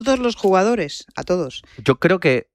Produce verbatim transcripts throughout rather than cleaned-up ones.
todos los jugadores, a todos. Yo creo que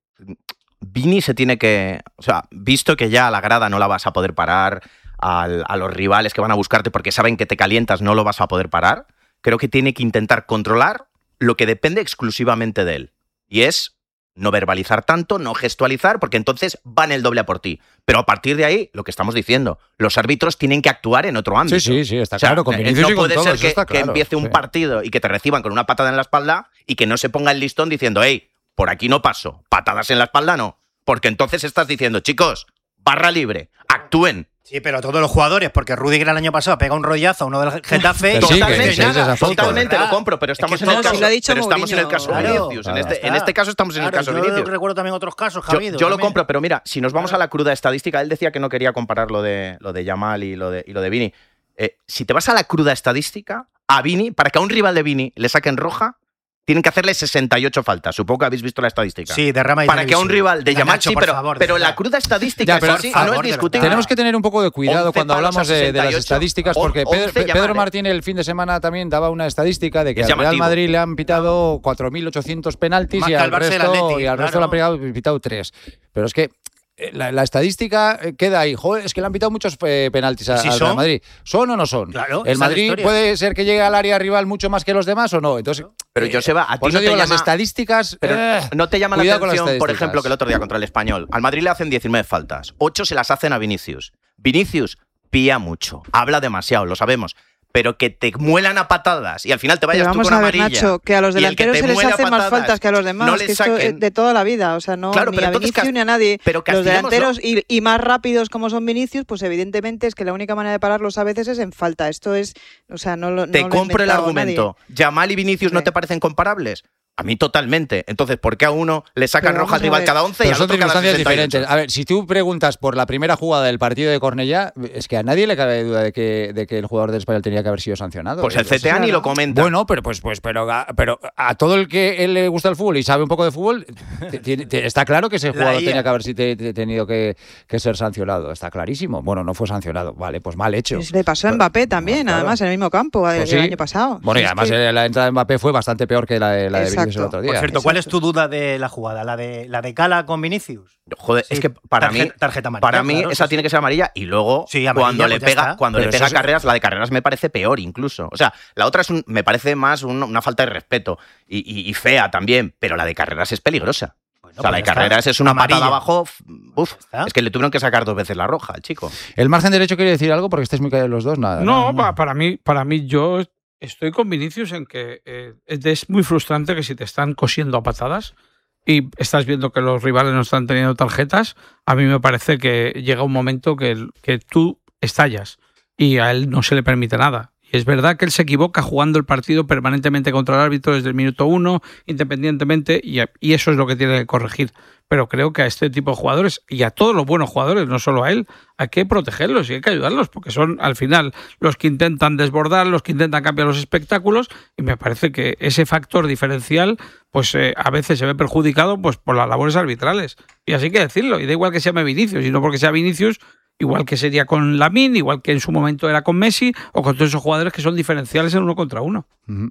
Vini se tiene que... O sea, visto que ya a la grada no la vas a poder parar, al, a los rivales que van a buscarte porque saben que te calientas no lo vas a poder parar, creo que tiene que intentar controlar lo que depende exclusivamente de él. Y es no verbalizar tanto, no gestualizar, porque entonces van el doble a por ti. Pero a partir de ahí, lo que estamos diciendo, los árbitros tienen que actuar en otro ámbito. Sí, sí, sí, está o sea, claro. Con Vinicius no y con puede todo, ser eso que, está claro, que empiece un sí. partido y que te reciban con una patada en la espalda y que no se ponga el listón diciendo, hey, por aquí no paso, patadas en la espalda no. Porque entonces estás diciendo, chicos, barra libre, actúen. Sí, pero todos los jugadores, porque Rudiger el año pasado pega un rollazo a uno del Getafe. Sí, totalmente, que sí, nada, foto, totalmente ¿verdad? lo compro, pero estamos, Es que en, el todo caso, si lo ha dicho pero estamos en el Mourinho. caso Claro, de Vinicius. En este, está. en este caso estamos en Claro, el caso de yo Vinicius. recuerdo también otros casos que Yo, ha habido. yo lo también. compro, pero mira, si nos vamos a la cruda estadística, él decía que no quería comparar lo de, lo de Yamal y lo de, y lo de Vini. Eh, si te vas a la cruda estadística, a Vini, para que a un rival de Vini le saquen roja, tienen que hacerle sesenta y ocho faltas. Supongo que habéis visto la estadística. Sí, derrama y Para que a un rival de Yamal, Nacho, sí, por pero, favor, pero de la verdad. cruda estadística Ya, es pero, así, por no favor, es de discutible. Tenemos que tener un poco de cuidado once cuando palos a hablamos de, de las sesenta y ocho, estadísticas, porque Pedro, once Pedro Yamal, Martín el fin de semana también daba una estadística de que Es al Real llamativo. Madrid le han pitado cuatro mil ochocientos penaltis Más y que al al Barça y el resto, Atleti, y al resto le han claro. pitado, pitado tres. Pero es que eh, la, la estadística eh, queda ahí. Joder, es que le han pitado muchos eh, penaltis a- ¿Sí al son? Real Madrid. ¿Son o no son? Claro, ¿El esa es la Madrid historia. puede ser que llegue al área rival mucho más que los demás o no? Entonces, Pero, eh, Joseba, a ti por eso no te digo, las llama- estadísticas... Pero eh, no te llama la cuidado con las atención, por estadísticas. ejemplo, que el otro día contra el Español, al Madrid le hacen diecinueve faltas, ocho se las hacen a Vinicius. Vinicius pía mucho, habla demasiado, lo sabemos, pero que te muelan a patadas y al final te vayas Pero tú vamos con a ver, amarilla. Nacho, que a los y el que delanteros te se les muele a hacen más patadas, faltas que a los demás, no le que esto saquen. es de toda la vida, o sea, no Claro, ni pero a entonces Vinicius cas- ni a nadie. pero Los castiguémoslo. delanteros y, y más rápidos como son Vinicius, pues evidentemente es que la única manera de pararlos a veces es en falta. Esto es, o sea, no lo no Te lo ha compro el inventado argumento. ¿Yamal y Vinicius no Hombre. te parecen comparables? A mí totalmente. Entonces, ¿por qué a uno le sacan Pero roja al vamos a rival ver. cada once y Pero al son otro cada circunstancias sesenta y ocho? diferentes. A ver, si tú preguntas por la primera jugada del partido de Cornellá, es que a nadie le cabe duda de que, de que el jugador del Español tenía que haber sido sancionado. Pues el Eso C T A ni sí. lo comenta. Bueno, pero pues, pues pero, a- pero a todo el que él le gusta el fútbol y sabe un poco de fútbol, te- te- te- está claro que ese La jugador I A. tenía que haber si- te- te- tenido que, que ser sancionado. Está clarísimo. Bueno, no fue sancionado. Vale, pues mal hecho. Pues le pasó a Mbappé también, claro. además, en el mismo campo el, Pues el sí. año pasado. Bueno, y Es además que- eh, la entrada de Mbappé fue bastante peor que la de, la de Vinicius el Exacto. otro día. Por cierto, ¿cuál es Exacto. tu duda de la jugada? ¿La de la de Cala con Vinicius? Joder, Sí, es que para tarjeta- mí, tarjeta amarilla, para mí claro, esa sí, tiene sí. que ser amarilla y luego Sí, amarilla, cuando le pues ya pega, está. cuando Pero le eso pega es- Carreras, la de Carreras me parece peor incluso. O sea, la otra es un, me parece más un- una falta de respeto y, y- y fea también, pero la de Carreras es peligrosa. Bueno, o sea, la pues de ya Carreras está. es una Amarilla. patada abajo. Uf, está. es que le tuvieron que sacar dos veces la roja al chico. ¿El margen derecho quiere decir algo? Porque estáis muy callados los dos. Nada. No, pa- para mí, para mí yo estoy con Vinicius en que eh, es muy frustrante que si te están cosiendo a patadas y estás viendo que los rivales no están teniendo tarjetas, a mí me parece que llega un momento que, que tú estallas y a él no se le permite nada. Y es verdad que él se equivoca jugando el partido permanentemente contra el árbitro desde el minuto uno, independientemente, y, a- y eso es lo que tiene que corregir. Pero creo que a este tipo de jugadores y a todos los buenos jugadores, no solo a él, hay que protegerlos y hay que ayudarlos, porque son al final los que intentan desbordar, los que intentan cambiar los espectáculos, y me parece que ese factor diferencial pues eh, a veces se ve perjudicado pues por las labores arbitrales. Y así hay que decirlo, y da igual que se llame Vinicius, y no porque sea Vinicius, igual que sería con Lamine, igual que en su momento era con Messi, o con todos esos jugadores que son diferenciales en uno contra uno. Ujú.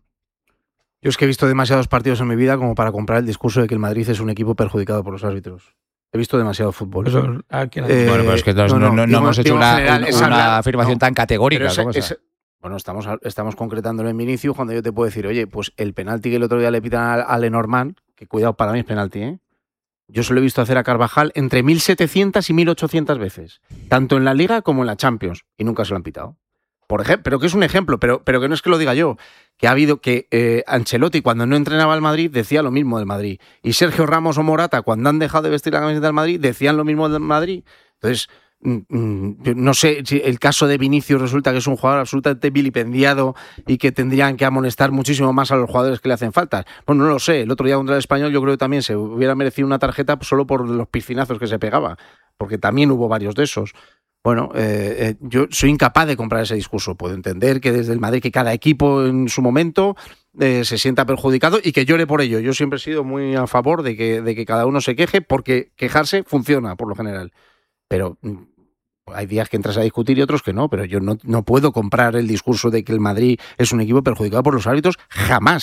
Yo es que he visto demasiados partidos en mi vida como para comprar el discurso de que el Madrid es un equipo perjudicado por los árbitros. He visto demasiado fútbol. Eso, ¿a quién ha Eh, dicho? Bueno, pero es que no, no, no, no, no digo- hemos hecho digo en una, general, un- es una hablar- afirmación no, tan categórica. Pero ese- como esa. ese- bueno, estamos, estamos concretándolo en Vinicius cuando yo te puedo decir, oye, pues el penalti que el otro día le pitan a, a Lenormand, que cuidado, para mí es penalti, ¿eh? Yo se lo he visto hacer a Carvajal entre mil setecientas y mil ochocientas veces, tanto en la Liga como en la Champions, y nunca se lo han pitado. Por ejemplo, pero que es un ejemplo, pero, pero que no es que lo diga yo, que ha habido que eh, Ancelotti cuando no entrenaba al Madrid decía lo mismo del Madrid, y Sergio Ramos o Morata cuando han dejado de vestir la camiseta del Madrid decían lo mismo del Madrid. Entonces, mm, mm, yo no sé si el caso de Vinicius resulta que es un jugador absolutamente vilipendiado y que tendrían que amonestar muchísimo más a los jugadores que le hacen falta. Bueno, no lo sé, el otro día contra el Español yo creo que también se hubiera merecido una tarjeta solo por los piscinazos que se pegaba, porque también hubo varios de esos. Bueno, eh, eh, yo soy incapaz de comprar ese discurso. Puedo entender que desde el Madrid, que cada equipo en su momento eh, se sienta perjudicado y que llore por ello. Yo siempre he sido muy a favor de que, de que cada uno se queje, porque quejarse funciona por lo general. Pero mm, hay días que entras a discutir y otros que no. Pero yo no, no puedo comprar el discurso de que el Madrid es un equipo perjudicado por los árbitros jamás.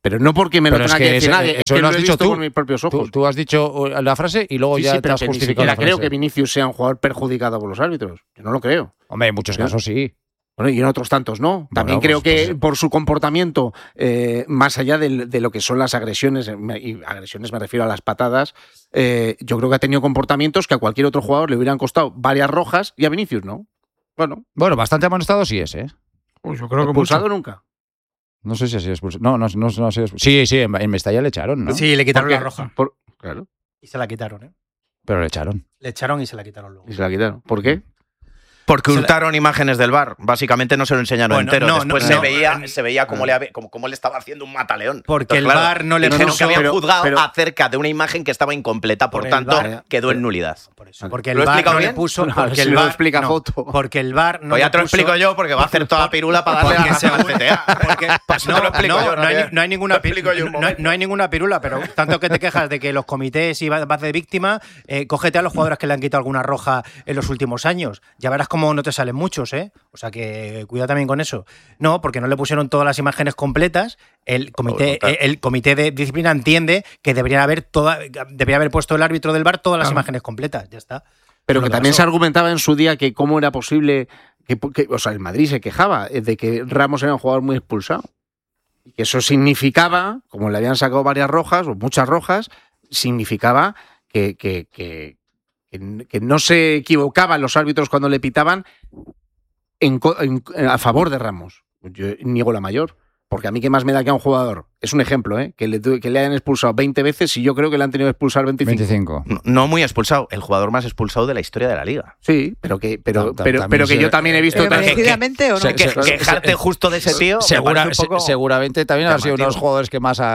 Pero no porque me lo Pero es tenga que, que decir eso- nadie, eso es que lo has he dicho visto tú. con mis propios ojos. Tú, tú has dicho la frase y luego Sí, ya sí, te pero has que ni justificado siquiera la creo frase. que Vinicius sea un jugador perjudicado por los árbitros. Yo no lo creo. Hombre, en muchos Yo- casos sí. Bueno, y en otros tantos no. También Bueno, creo pues- que pues- por su comportamiento, eh, más allá de, de lo que son las agresiones, me- y agresiones me refiero a las patadas, eh, yo creo que ha tenido comportamientos que a cualquier otro jugador le hubieran costado varias rojas y a Vinicius no. Bueno, Bueno, bastante amonestado sí es, ¿eh? Pues yo creo que expulsado mucho. nunca. No sé si ha sido expulsado. No, no, no, no ha sido expulsado. Sí, sí, en, en Mestalla le echaron, ¿no? Sí, le quitaron Porque- la roja. por- claro, Y se la quitaron, ¿eh? Pero le echaron. Le echaron y se la quitaron luego. y se la quitaron. ¿Por qué? Porque Se la- hurtaron imágenes del bar. Básicamente no se lo enseñaron Bueno, entero. no, Después no, se, no. veía, se veía cómo, le, habe- como, cómo le estaba haciendo un mataleón. Porque Entonces, el claro, VAR no le dijeron puso- que habían pero- juzgado pero- acerca de una imagen que estaba incompleta, por, Por el tanto, VAR. quedó en nulidad. Por eso. Porque el ¿Lo he VAR explicado no le bien? puso. No, Porque si el lo VAR, explica no, foto. Porque el VAR no Pues ya le te lo puso- explico yo porque va a hacer toda pirula para darle Porque a la según- C T A. porque- Eso te no, lo explico no, yo, no hay, Javier. no hay ninguna Lo explico yo un no, hay, momento. no hay ninguna pirula, pero tanto que te quejas de que los comités y vas de víctima, eh, cógete a los jugadores que le han quitado alguna roja en los últimos años. Ya verás cómo no te salen muchos, ¿eh? O sea que cuida también con eso. No, porque no le pusieron todas las imágenes completas. El comité, Oh, total. el comité de disciplina entiende que deberían haber toda, debería haber puesto el árbitro del VAR todas las Claro. imágenes completas. Ya está. Pero Lo que que también pasó. se argumentaba en su día que cómo era posible que, que- o sea, el Madrid se quejaba eh, de que Ramos era un jugador muy expulsado. Y que eso significaba, como le habían sacado varias rojas o muchas rojas, significaba que, que, que, que- que no se equivocaban los árbitros cuando le pitaban en co- en- a favor de Ramos. Yo niego la mayor. Porque a mí, ¿qué más me da que a un jugador? Es un ejemplo, ¿eh? Que le, tu- que le hayan expulsado veinte veces y yo creo que le han tenido que expulsar veinticinco. veinticinco. No, no muy expulsado, el jugador más expulsado de la historia de la liga. Sí, pero que, pero, Ta- ta- pero, también pero que se- yo también he visto... ¿Pero que- merecidamente o no? se- Que, se- quejarte se- justo de ese tío. me Segura- parece un poco se- seguramente también ha sido uno de los llamativo. jugadores que más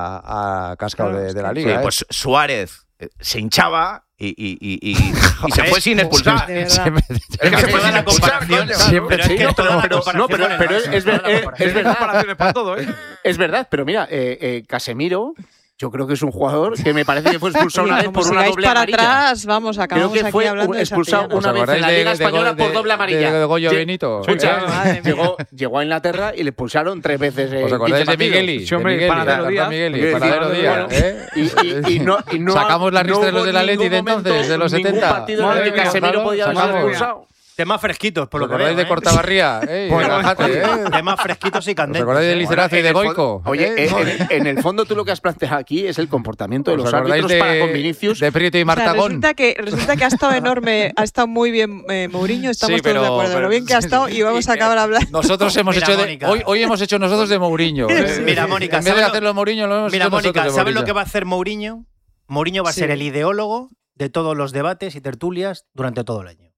ha, ha cascado Claro, de, es de la que- Sí, liga. ¿eh? pues Suárez eh, se hinchaba y, y- y- y- y se fue sin expulsar. De verdad. Siempre- Es que se puede dar la comparación. Siempre Pero es sí, que no, toda la pero- comparación no, pero- vale pero más, es- es toda la ver- eh, comparación. es verdad. comparaciones para todo, ¿eh? Es verdad, pero mira, eh, eh, Casemiro, yo creo que es un jugador que me parece que fue expulsado Oye, una vez como por una sigáis doble para amarilla. atrás, vamos, Creo acabamos que aquí fue hablando de expulsado Santillana. una ¿Os vez en la acordáis Liga de- de- Española de- por doble de- amarilla. de Goyo Lle- Benito? Escucha, Eh, madre mía. llegó, llegó a Inglaterra y le expulsaron tres veces. en ¿Os acordáis quince de partidos. Migueli? Sí, hombre, De Migueli, Panadero de Díaz. Migueli, Migueli, Panadero Díaz, Díaz, bueno. ¿eh? Y, y- y no, y no Sacamos la no lista de los hubo del ningún Atleti de entonces, momento, de los ningún setenta. partido en el Madre que mía, Casemiro claro, podía haber sacamos. expulsado. Temas fresquitos, por ¿Os lo que acordáis veo, de ¿eh? Cortabarría? ¿eh? Y de Bueno, Gajate, ¿eh? Temas fresquitos y ¿Os candentes. acordáis de ¿eh? Lizarazo y de en el fo- Goico? Oye, ¿Eh? en, en el fondo tú lo que has planteado aquí es el comportamiento de ¿Os los acordáis árbitros de, para con Vinicius. de Prieto y O sea, Martagón? resulta que, resulta que ha estado enorme, ha estado muy bien eh, Mourinho, estamos Sí, todos de pero- acuerdo. pero- Lo bien que ha estado y vamos a acabar hablando. Nosotros hemos Mira, hecho de, Mónica. hoy, hoy hemos hecho nosotros de Mourinho. ¿eh? Mira, Mónica, en vez de ¿sabes lo- hacerlo Mourinho, lo hemos Mira, hecho nosotros Mónica, de ¿sabes Mourinho. lo que va a hacer Mourinho? Mourinho va a Sí. ser el ideólogo de todos los debates y tertulias durante todo el año.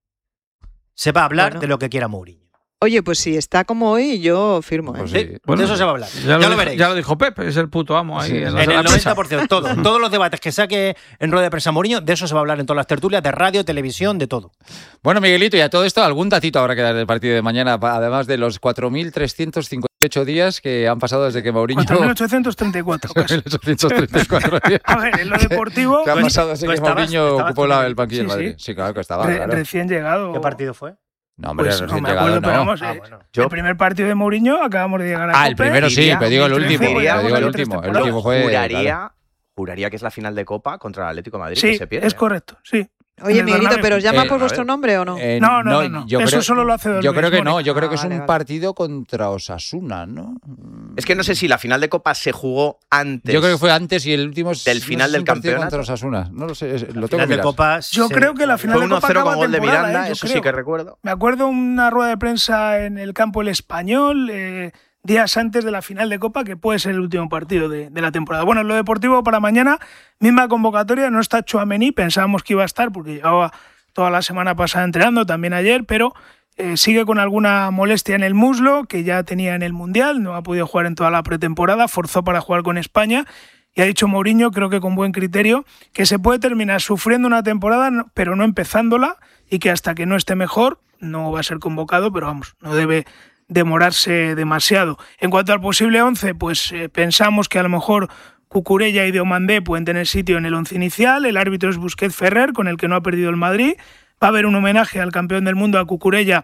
Se va a hablar Bueno. de lo que quiera Mourinho. Oye, pues si está como hoy, yo firmo. ¿eh? Pues Sí, sí. Bueno, de eso se va a hablar. Ya, Ya, lo, lo dijo, veréis. ya lo dijo Pepe, es el puto amo ahí. Sí, en sí. la En sala el de prensa. noventa por ciento, todo, todos los debates que saque en rueda de prensa Mourinho, de eso se va a hablar en todas las tertulias, de radio, televisión, de todo. Bueno, Miguelito, y a todo esto, algún datito habrá que dar del partido de mañana, pa- además de los cuatro mil trescientos cincuenta y ocho días que han pasado desde que Mourinho... cuatro mil ochocientos treinta y cuatro casi. cuatro mil ochocientos treinta y cuatro días. A ver, en lo deportivo, ¿Qué ha Tú- pasado desde tú que estabas- Mourinho estabas ocupó tú la- también. el banquillo del Sí, Madrid? sí. Sí, claro que estaba, re- claro. recién llegado. ¿Qué partido fue? No, hombre, Pues no recién me llegado, acuerdo, pero no. vamos, Ah, eh, bueno. Yo- el primer partido de Mourinho acabamos de llegar a Ah, el Copa. primero sí, diría- pero digo el último. trece, Pero llevamos digo el ahí tres último. El temporadas. último fue... juraría, claro. juraría que es la final de Copa contra el Atlético de Madrid Sí, que se pierde. es correcto, sí. Oye, En el Miguelito, Bernabéu. ¿pero os llama Eh, por a vuestro ver. nombre o no? Eh, No, no, no, no. Yo Eso creo, solo lo hace Don Yo Luis, creo que no, Mónica. yo creo que Ah, es vale, un vale. partido contra Osasuna, ¿no? Es que no sé si la final de Copa se jugó antes. Yo creo que fue antes y el último es del no sé final si del un partido campeonato. contra Osasuna. No lo sé, es- lo tengo que Final de mirar. Copa. Yo se- creo que la final Fue de uno Copa cero acaba con gol de temporada, Miranda, ¿eh? Yo eso sí creo. que recuerdo. Me acuerdo una rueda de prensa en el campo El Español, eh, días antes de la final de Copa, que puede ser el último partido de, de la temporada. Bueno, en lo deportivo para mañana, misma convocatoria, no está Tchouaméni, pensábamos que iba a estar porque llevaba toda la semana pasada entrenando, también ayer, pero eh, sigue con alguna molestia en el muslo, que ya tenía en el Mundial, no ha podido jugar en toda la pretemporada, forzó para jugar con España, y ha dicho Mourinho, creo que con buen criterio, que se puede terminar sufriendo una temporada, no- pero no empezándola, y que hasta que no esté mejor, no va a ser convocado, pero vamos, no debe demorarse demasiado. En cuanto al posible once, pues eh, pensamos que a lo mejor Cucurella y Diomandé pueden tener sitio en el once inicial, el árbitro es Busquets Ferrer, con el que no ha perdido el Madrid, va a haber un homenaje al campeón del mundo, a Cucurella,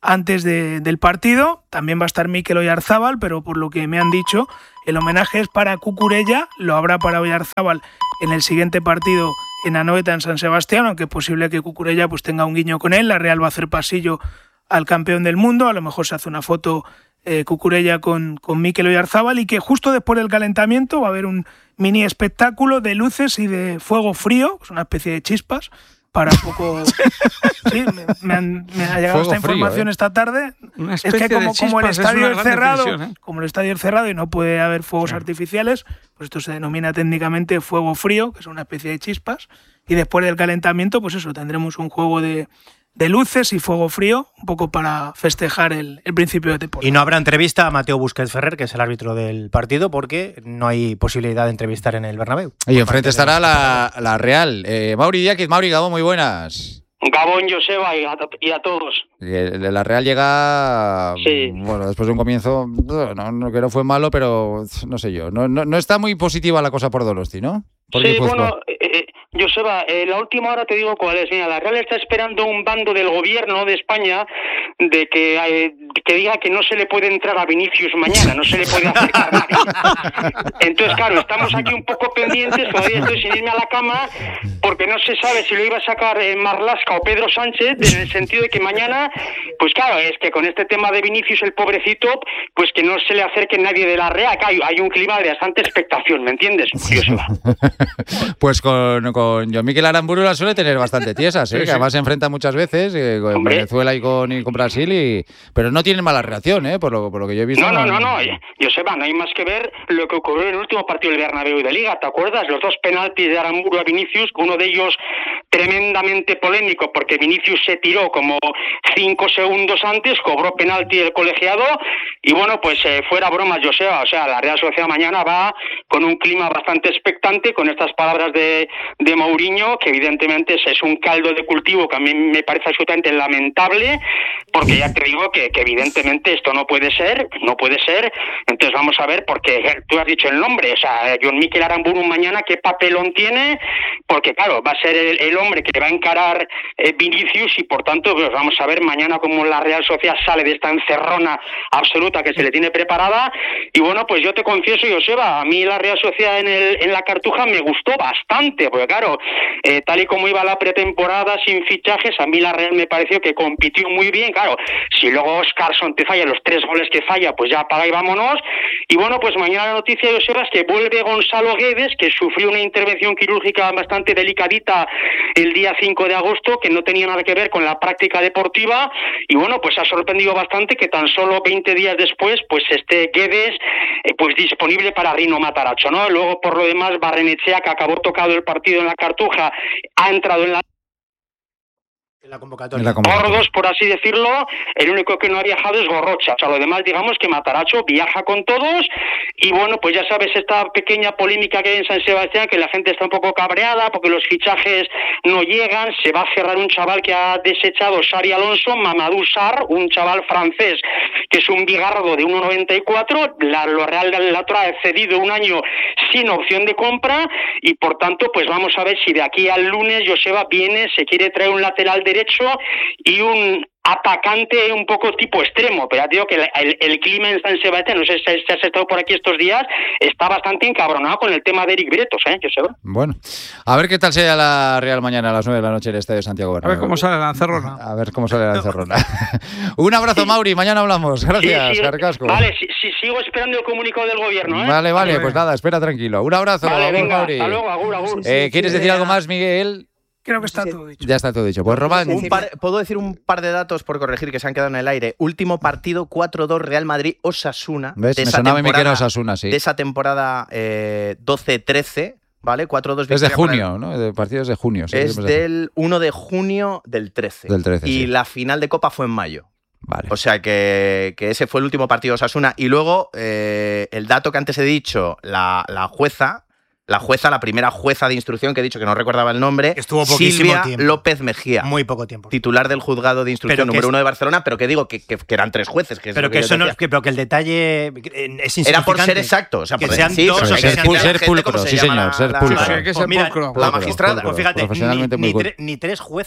antes de, del partido. También va a estar Mikel Oyarzábal, pero por lo que me han dicho, el homenaje es para Cucurella, lo habrá para Oyarzábal en el siguiente partido en Anoeta, en San Sebastián, aunque es posible que Cucurella pues tenga un guiño con él. La Real va a hacer pasillo al campeón del mundo, a lo mejor se hace una foto eh, Cucurella con, con Mikel Oyarzábal, y que justo después del calentamiento va a haber un mini espectáculo de luces y de fuego frío, es una especie de chispas, para un poco... Sí, me, me, han, me ha llegado Fuego esta información frío, ¿eh? esta tarde. Una Es especie que como, de como el chispas, es estadio una es gran cerrado, definición, ¿eh? como el estadio es cerrado y no puede haber fuegos Sí. artificiales, pues esto se denomina técnicamente fuego frío, que es una especie de chispas. Y después del calentamiento, pues eso, tendremos un juego de, de luces y fuego frío, un poco para festejar el, el principio de temporada. Y no habrá entrevista a Mateo Busquets Ferrer, que es el árbitro del partido, porque no hay posibilidad de entrevistar en el Bernabéu. Y enfrente estará la, la Real. Eh, Mauri Diáquiz, Mauri Gabón, muy buenas. Gabón, Joseba y a, y a todos. Eh, La Real llega, Sí. bueno, después de un comienzo no, no, que no fue malo, pero no sé yo. No, no, no está muy positiva la cosa por Donosti, ¿no? Por Sí, Guipúzcoa. bueno, eh, eh, Joseba, eh, la última hora te digo cuál es. Mira, la Real está esperando un bando del gobierno de España de que, eh, que diga que no se le puede entrar a Vinicius mañana, no se le puede acercar a nadie. Entonces, claro, estamos aquí un poco pendientes, todavía estoy sin irme a la cama, porque no se sabe si lo iba a sacar eh, Marlaska o Pedro Sánchez, en el sentido de que mañana, pues claro, es que con este tema de Vinicius, el pobrecito, pues que no se le acerque nadie de la Real, que hay, hay un clima de bastante expectación, ¿me entiendes, Joseba? Pues con, con John Miquel Aramburu la suele tener bastante tiesas, ¿eh? Sí, Que sí. además se enfrenta muchas veces eh, con Hombre. Venezuela y con, y con Brasil, y, pero no tienen mala relación, ¿eh? Por lo, por lo que yo he visto. No, no, no, no, eh, Joseba, no hay más que ver lo que ocurrió en el último partido del Bernabéu de Liga, ¿te acuerdas? Los dos penaltis de Aramburu a Vinicius, uno de ellos tremendamente polémico, porque Vinicius se tiró como cinco segundos antes, cobró penalti el colegiado, y bueno, pues eh, fuera bromas, Joseba, o sea, la Real Sociedad mañana va con un clima bastante expectante, con estas palabras de, de Mourinho, que evidentemente es, es un caldo de cultivo que a mí me parece absolutamente lamentable, porque ya te digo que, que evidentemente esto no puede ser, no puede ser, entonces vamos a ver, porque tú has dicho el nombre, o sea, John Miquel Aramburu mañana qué papelón tiene, porque claro, va a ser el, el hombre que va a encarar eh, Vinicius, y por tanto, pues vamos a ver mañana cómo la Real Sociedad sale de esta encerrona absoluta que se le tiene preparada. Y bueno, pues yo te confieso, Joseba, a mí la Real Sociedad en, el, en la Cartuja me gustó bastante, porque claro, eh, tal y como iba la pretemporada sin fichajes, a mí la Real me pareció que compitió muy bien. Claro, si luego Oscarson te falla los tres goles que falla, pues ya apaga y vámonos. Y bueno, pues mañana la noticia, Joseba, es que vuelve Gonzalo Guedes, que sufrió una intervención quirúrgica bastante delicadita el día cinco de agosto, que no tenía nada que ver con la práctica deportiva, y bueno, pues ha sorprendido bastante que tan solo veinte días después pues esté Guedes eh, pues disponible para Rino Matarazzo, ¿no? Luego, por lo demás, Barrenechea, que acabó tocado el partido en la Cartuja, ha entrado en la En la convocatoria. En la convocatoria. gordos, por así decirlo. El único que no ha viajado es Gorrocha. O sea, lo demás, digamos que Matarazzo viaja con todos. Y bueno, pues ya sabes, esta pequeña polémica que hay en San Sebastián, que la gente está un poco cabreada porque los fichajes no llegan. Se va a cerrar un chaval que ha desechado Xabi Alonso, Mamadou Sarr, un chaval francés que es un bigardo de uno noventa y cuatro. La, lo Real la otra ha cedido un año sin opción de compra, y por tanto, pues vamos a ver si de aquí al lunes Joseba viene, se quiere traer un lateral de derecho y un atacante un poco tipo extremo, pero ya te digo que el, el, el clima en San Sebastián, no sé si has estado por aquí estos días, está bastante encabronado con el tema de Eric Bretos, ¿eh? Joseba. Bueno, a ver qué tal sea la Real mañana a las nueve de la noche en el Estadio Santiago A Bernabéu. ver cómo sale la encerrona. A ver cómo sale la encerrona. Un abrazo, Mauri, mañana hablamos. Gracias, Sí, sí, Carcasco. Vale, si, si sigo esperando el comunicado del gobierno, ¿eh? Vale, vale, pues nada, espera tranquilo. Un abrazo, Vale, agur, venga, Mauri. hasta luego, agur, agur. Eh, ¿Quieres decir algo más, Miguel? Creo que está Sí. todo dicho. Ya está todo dicho. Pues Román, Un par- ¿Puedo decir un par de datos por corregir que se han quedado en el aire? Último partido, cuatro dos Real Madrid-Osasuna. ¿ves? De Me esa sonaba a mí que era temporada- Osasuna, sí. De esa temporada eh, doce trece, ¿vale? cuatro dos Es de victoria para el- junio, ¿no? De partidos de junio. sí, Es siempre del uno de junio del trece. Del trece, Y sí. la final de Copa fue en mayo. Vale. O sea que, que ese fue el último partido de Osasuna. Y luego, eh, el dato que antes he dicho, la, la jueza, la jueza, la primera jueza de instrucción, que he dicho que no recordaba el nombre, Estuvo poquísimo Silvia tiempo. López Mejía. Muy poco tiempo. Titular del juzgado de instrucción Pero que número es- uno de Barcelona, pero que digo que, que- que eran tres jueces. Que es Pero lo que yo eso no, decía. que, pero que el detalle eh, es insignificante. Era por ser exacto. O sea, Que por sean sí, dos pero o hay que que sean decirle a tres. la gente Pulcro, cómo se sí, llama señor, la- ser la- pulcro. Sí, hay que ser Pues mira, pulcro. la Pulcro, magistrada. pulcro, Pues fíjate, profesionalmente ni, muy ni, bueno. tre- ni tres juezas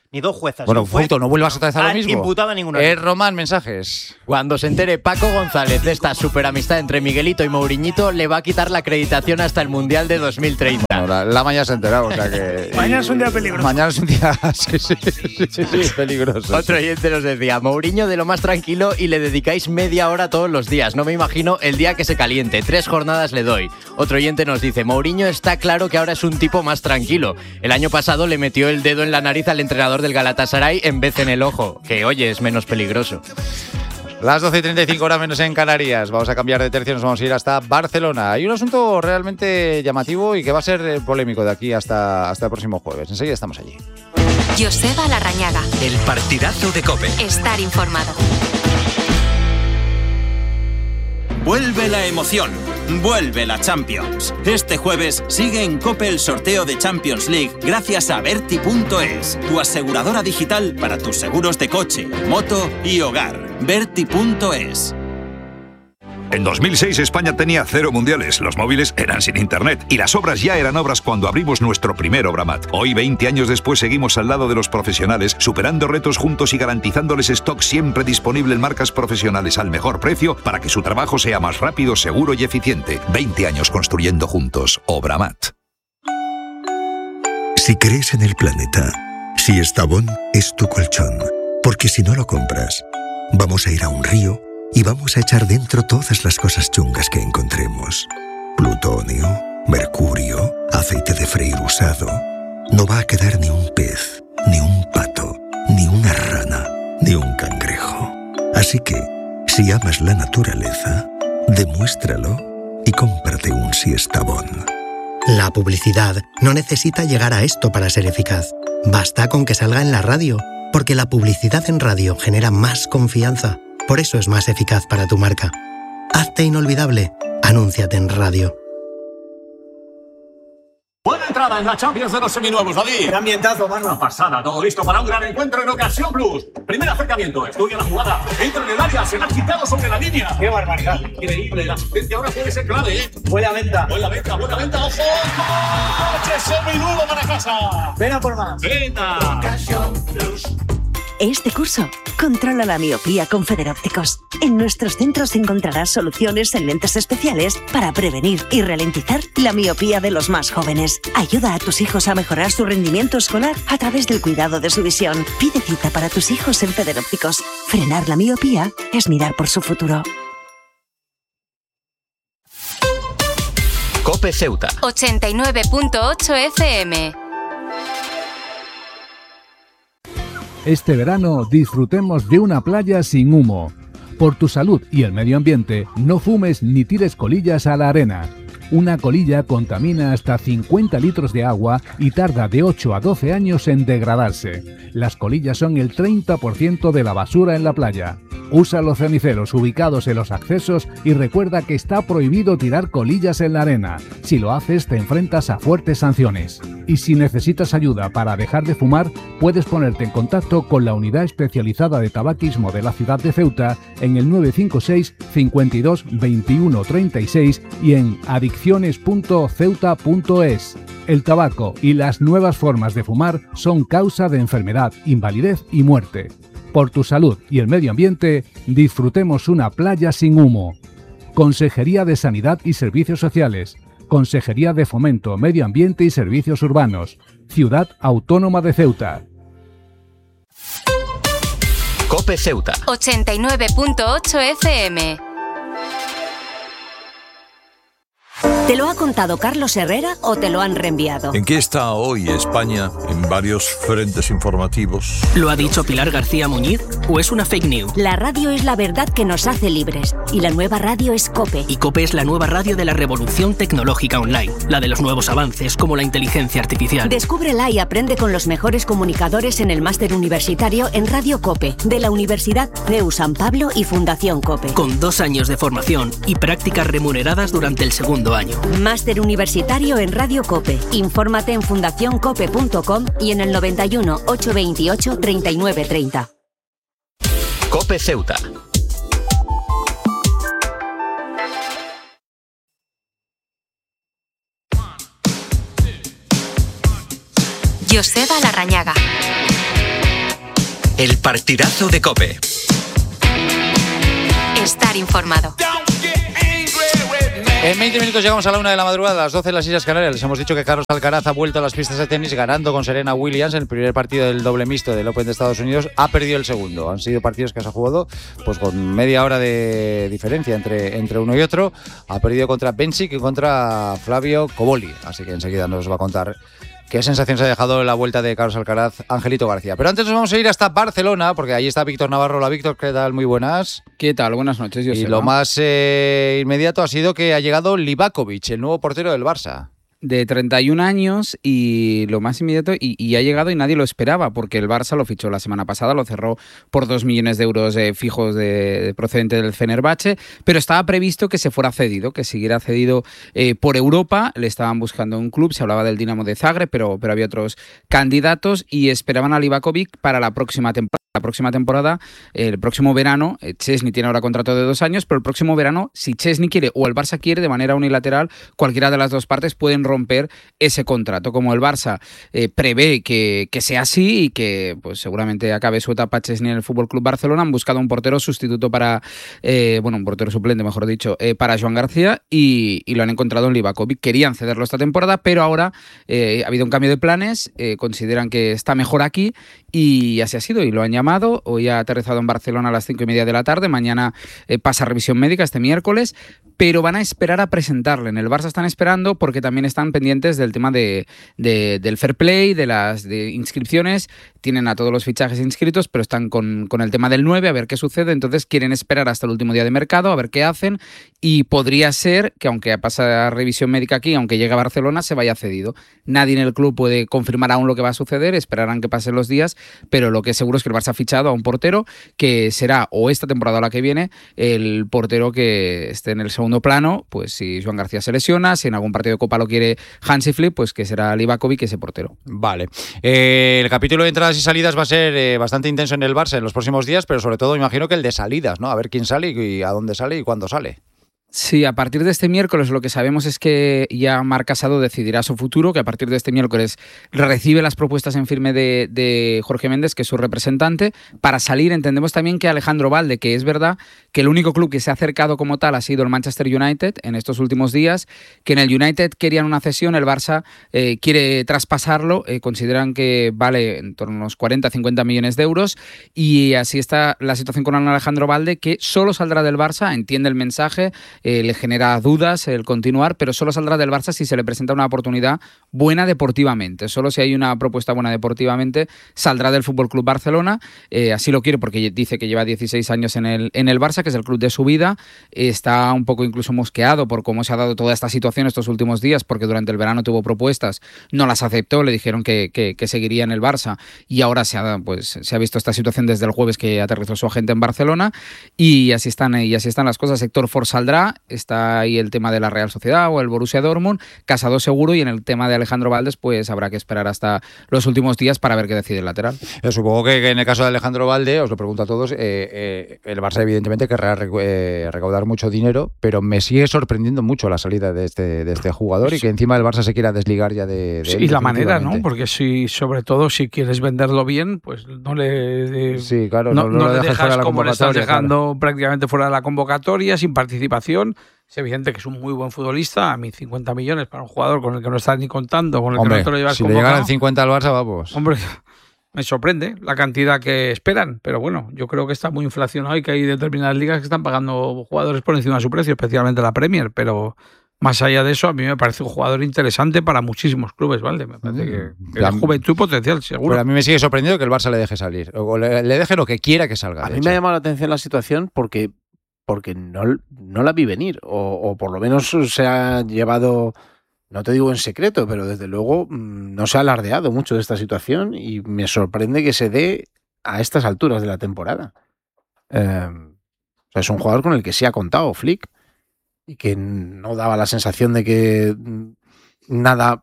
ni dos juezas. Bueno, un juez Fouto, no vuelvas otra vez a lo han mismo. imputado a ninguno. Eh, Román, mensajes. Cuando se entere Paco González de esta superamistad entre Miguelito y Mouriñito, le va a quitar la acreditación hasta el Mundial de dos mil treinta. Bueno, la, la mañana se ha enterado, o sea que... Mañana es un día peligroso. Mañana es un día sí, sí, sí, sí, sí, peligroso. Otro sí. oyente nos decía, Mourinho de lo más tranquilo y le dedicáis media hora todos los días. No me imagino el día que se caliente. Tres jornadas le doy. Otro oyente nos dice, Mourinho está claro que ahora es un tipo más tranquilo. El año pasado le metió el dedo en la nariz al entrenador del Galatasaray en vez en el ojo, que oye, es menos peligroso. Las doce y treinta y cinco horas menos en Canarias. Vamos a cambiar de tercio, nos vamos a ir hasta Barcelona. Hay un asunto realmente llamativo y que va a ser polémico de aquí hasta, hasta el próximo jueves. Enseguida estamos allí. Joseba Larrañaga. El partidazo de COPE. Estar informado. Vuelve la emoción, vuelve la Champions. Este jueves sigue en COPE el sorteo de Champions League gracias a Berti punto es, tu aseguradora digital para tus seguros de coche, moto y hogar. Berti punto es. En dos mil seis España tenía cero mundiales, los móviles eran sin internet y las obras ya eran obras cuando abrimos nuestro primer Obramat. Hoy, veinte años después, seguimos al lado de los profesionales, superando retos juntos y garantizándoles stock siempre disponible en marcas profesionales al mejor precio para que su trabajo sea más rápido, seguro y eficiente. veinte años construyendo juntos. Obramat. Si crees en el planeta, si Estabón es tu colchón, porque si no lo compras, vamos a ir a un río y vamos a echar dentro todas las cosas chungas que encontremos. Plutonio, mercurio, aceite de freír usado. No va a quedar ni un pez, ni un pato, ni una rana, ni un cangrejo. Así que, si amas la naturaleza, demuéstralo y cómprate un Siestabón. La publicidad no necesita llegar a esto para ser eficaz. Basta con que salga en la radio, porque la publicidad en radio genera más confianza. Por eso es más eficaz para tu marca. Hazte inolvidable. Anúnciate en radio. Buena entrada en la Champions de los seminuevos, David. ¡Qué ambientazo, mano! Una pasada, todo listo para un gran encuentro en Ocasión Plus. Primer acercamiento, estudia la jugada, entra en el área, se la ha quitado sobre la línea. ¡Qué barbaridad! Increíble, la asistencia ahora puede ser clave, ¿eh? Buena venta. Buena venta, buena venta, ojo. ¡Coche seminuevo para casa! Ven a por más. ¡Venta! Ocasión Plus. Este curso, controla la miopía con Federópticos. En nuestros centros encontrarás soluciones en lentes especiales para prevenir y ralentizar la miopía de los más jóvenes. Ayuda a tus hijos a mejorar su rendimiento escolar a través del cuidado de su visión. Pide cita para tus hijos en Federópticos. Frenar la miopía es mirar por su futuro. COPE Ceuta. ochenta y nueve punto ocho F M. Este verano disfrutemos de una playa sin humo. Por tu salud y el medio ambiente, no fumes ni tires colillas a la arena. Una colilla contamina hasta cincuenta litros de agua y tarda de ocho a doce años en degradarse. Las colillas son el treinta por ciento de la basura en la playa. Usa los ceniceros ubicados en los accesos y recuerda que está prohibido tirar colillas en la arena. Si lo haces, te enfrentas a fuertes sanciones. Y si necesitas ayuda para dejar de fumar, puedes ponerte en contacto con la Unidad Especializada de Tabaquismo de la ciudad de Ceuta en el nueve cinco seis, cincuenta y dos, veintiuno, treinta y seis y en adicciones punto ceuta punto es. El tabaco y las nuevas formas de fumar son causa de enfermedad, invalidez y muerte. Por tu salud y el medio ambiente, disfrutemos una playa sin humo. Consejería de Sanidad y Servicios Sociales. Consejería de Fomento, Medio Ambiente y Servicios Urbanos. Ciudad Autónoma de Ceuta. COPE Ceuta. ochenta y nueve punto ocho F M. ¿Te lo ha contado Carlos Herrera o te lo han reenviado? ¿En qué está hoy España en varios frentes informativos? ¿Lo ha dicho Pilar García Muñiz o es una fake news? La radio es la verdad que nos hace libres y la nueva radio es COPE. Y COPE es la nueva radio de la revolución tecnológica online, la de los nuevos avances como la inteligencia artificial. Descúbrela y aprende con los mejores comunicadores en el máster universitario en Radio COPE de la Universidad C E U San Pablo y Fundación COPE. Con dos años de formación y prácticas remuneradas durante el segundo año. Máster universitario en Radio COPE. Infórmate en fundación cope punto com y en el noventa y uno, ochocientos veintiocho, treinta y nueve treinta. COPE Ceuta. Joseba Larrañaga. El partidazo de COPE. Estar informado. En veinte minutos llegamos a la una de la madrugada, a las doce en las Islas Canarias. Les hemos dicho que Carlos Alcaraz ha vuelto a las pistas de tenis ganando con Serena Williams en el primer partido del doble mixto del Open de Estados Unidos. Ha perdido el segundo. Han sido partidos que se ha jugado pues con media hora de diferencia entre, entre uno y otro. Ha perdido contra Bencic y contra Flavio Cobolli. Así que enseguida nos va a contar qué sensación se ha dejado la vuelta de Carlos Alcaraz, Angelito García. Pero antes nos vamos a ir hasta Barcelona, porque ahí está Víctor Navarro. Hola, Víctor, ¿qué tal? Muy buenas. ¿Qué tal? Buenas noches. Yo y sé, lo ¿no? más eh, inmediato ha sido que ha llegado Livakovic, el nuevo portero del Barça. De treinta y un años y lo más inmediato, y, y ha llegado y nadie lo esperaba, porque el Barça lo fichó la semana pasada, lo cerró por dos millones de euros eh, fijos de, de procedente del Fenerbahce, pero estaba previsto que se fuera cedido, que siguiera cedido eh, por Europa. Le estaban buscando un club, se hablaba del Dinamo de Zagreb, pero, pero había otros candidatos y esperaban a Livakovic para la próxima temporada. La próxima temporada, el próximo verano, eh, Chesney tiene ahora contrato de dos años, pero el próximo verano, si Chesney quiere o el Barça quiere, de manera unilateral, cualquiera de las dos partes pueden romper ese contrato. Como el Barça eh, prevé que, que sea así y que pues seguramente acabe su etapa Chesney en el F C Barcelona, han buscado un portero sustituto para, eh, bueno, un portero suplente, mejor dicho, eh, para Joan García y, y lo han encontrado en Livakovic. Querían cederlo esta temporada, pero ahora eh, ha habido un cambio de planes, eh, consideran que está mejor aquí y así ha sido y lo han llamado. Hoy ha aterrizado en Barcelona a las cinco y media de la tarde, mañana eh, pasa revisión médica este miércoles, pero van a esperar a presentarle. En el Barça están esperando porque también están pendientes del tema de, de, del fair play, de las de inscripciones. Tienen a todos los fichajes inscritos, pero están con, con el tema del nueve, a ver qué sucede. Entonces quieren esperar hasta el último día de mercado, a ver qué hacen. Y podría ser que, aunque pasa revisión médica aquí, aunque llegue a Barcelona, se vaya cedido. Nadie en el club puede confirmar aún lo que va a suceder, esperarán que pasen los días, pero lo que seguro es que el Barça ha fichado a un portero que será, o esta temporada o la que viene, el portero que esté en el segundo plano. Pues si Joan García se lesiona, si en algún partido de Copa lo quiere Hansi Flick, pues que será Livakovic ese portero. Vale. Eh, el capítulo de entradas y salidas va a ser eh, bastante intenso en el Barça en los próximos días, pero sobre todo imagino que el de salidas, ¿no? A ver quién sale y a dónde sale y cuándo sale. Sí, a partir de este miércoles lo que sabemos es que ya Marc Casado decidirá su futuro, que a partir de este miércoles recibe las propuestas en firme de, de Jorge Méndez, que es su representante. Para salir entendemos también que Alejandro Balde, que es verdad que el único club que se ha acercado como tal ha sido el Manchester United en estos últimos días, que en el United querían una cesión, el Barça eh, quiere traspasarlo, eh, consideran que vale en torno a unos cuarenta a cincuenta millones de euros y así está la situación con Alejandro Balde, que solo saldrá del Barça, entiende el mensaje, Eh, le genera dudas el continuar, pero solo saldrá del Barça si se le presenta una oportunidad buena deportivamente. Solo si hay una propuesta buena deportivamente saldrá del F C Barcelona. Eh, así lo quiere porque dice que lleva dieciséis años en el, en el Barça, que es el club de su vida. Está un poco incluso mosqueado por cómo se ha dado toda esta situación estos últimos días, porque durante el verano tuvo propuestas, no las aceptó, le dijeron que, que, que seguiría en el Barça y ahora se ha, pues, se ha visto esta situación desde el jueves que aterrizó su agente en Barcelona y así están, y así están las cosas. Héctor Ford saldrá. Está ahí el tema de la Real Sociedad o el Borussia Dortmund, Casado seguro, y en el tema de Alejandro Baldes pues habrá que esperar hasta los últimos días para ver qué decide el lateral. Yo supongo que, que en el caso de Alejandro Balde, os lo pregunto a todos, eh, eh, el Barça evidentemente querrá eh, recaudar mucho dinero, pero me sigue sorprendiendo mucho la salida de este, de este jugador y que encima el Barça se quiera desligar ya de, de sí, él. Y la manera, ¿no? Porque si, sobre todo si quieres venderlo bien, pues no le, eh, sí, claro, no, no, no no le le dejas fuera dejas la como le estás dejando claro. prácticamente fuera de la convocatoria, sin participación. Es evidente que es un muy buen futbolista. A mí cincuenta millones para un jugador con el que no estás ni contando, con el Hombre, que no te lo llevas si convocado. le llegaran cincuenta al Barça, vamos. Hombre, me sorprende la cantidad que esperan, pero bueno, yo creo que está muy inflacionado y que hay determinadas ligas que están pagando jugadores por encima de su precio, especialmente la Premier, pero más allá de eso, a mí me parece un jugador interesante para muchísimos clubes, ¿vale? Me parece que, que la juventud y potencial, seguro. Pero a mí me sigue sorprendiendo que el Barça le deje salir, o le, le deje lo que quiera que salga. A mí hecho. me ha llamado la atención la situación porque porque no, no la vi venir, o, o por lo menos se ha llevado, no te digo en secreto, pero desde luego no se ha alardeado mucho de esta situación y me sorprende que se dé a estas alturas de la temporada. Eh, o sea, es un jugador con el que sí ha contado Flick y que no daba la sensación de que nada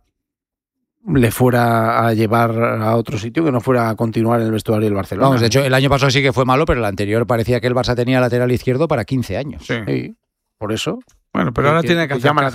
le fuera a llevar a otro sitio, que no fuera a continuar en el vestuario del Barcelona. Vamos, de hecho, el año pasado sí que fue malo, pero el anterior parecía que el Barça tenía lateral izquierdo para quince años. Sí, sí por eso. Bueno, pero ahora que, tiene que, que hacer llama la caja, atención. ¿eh?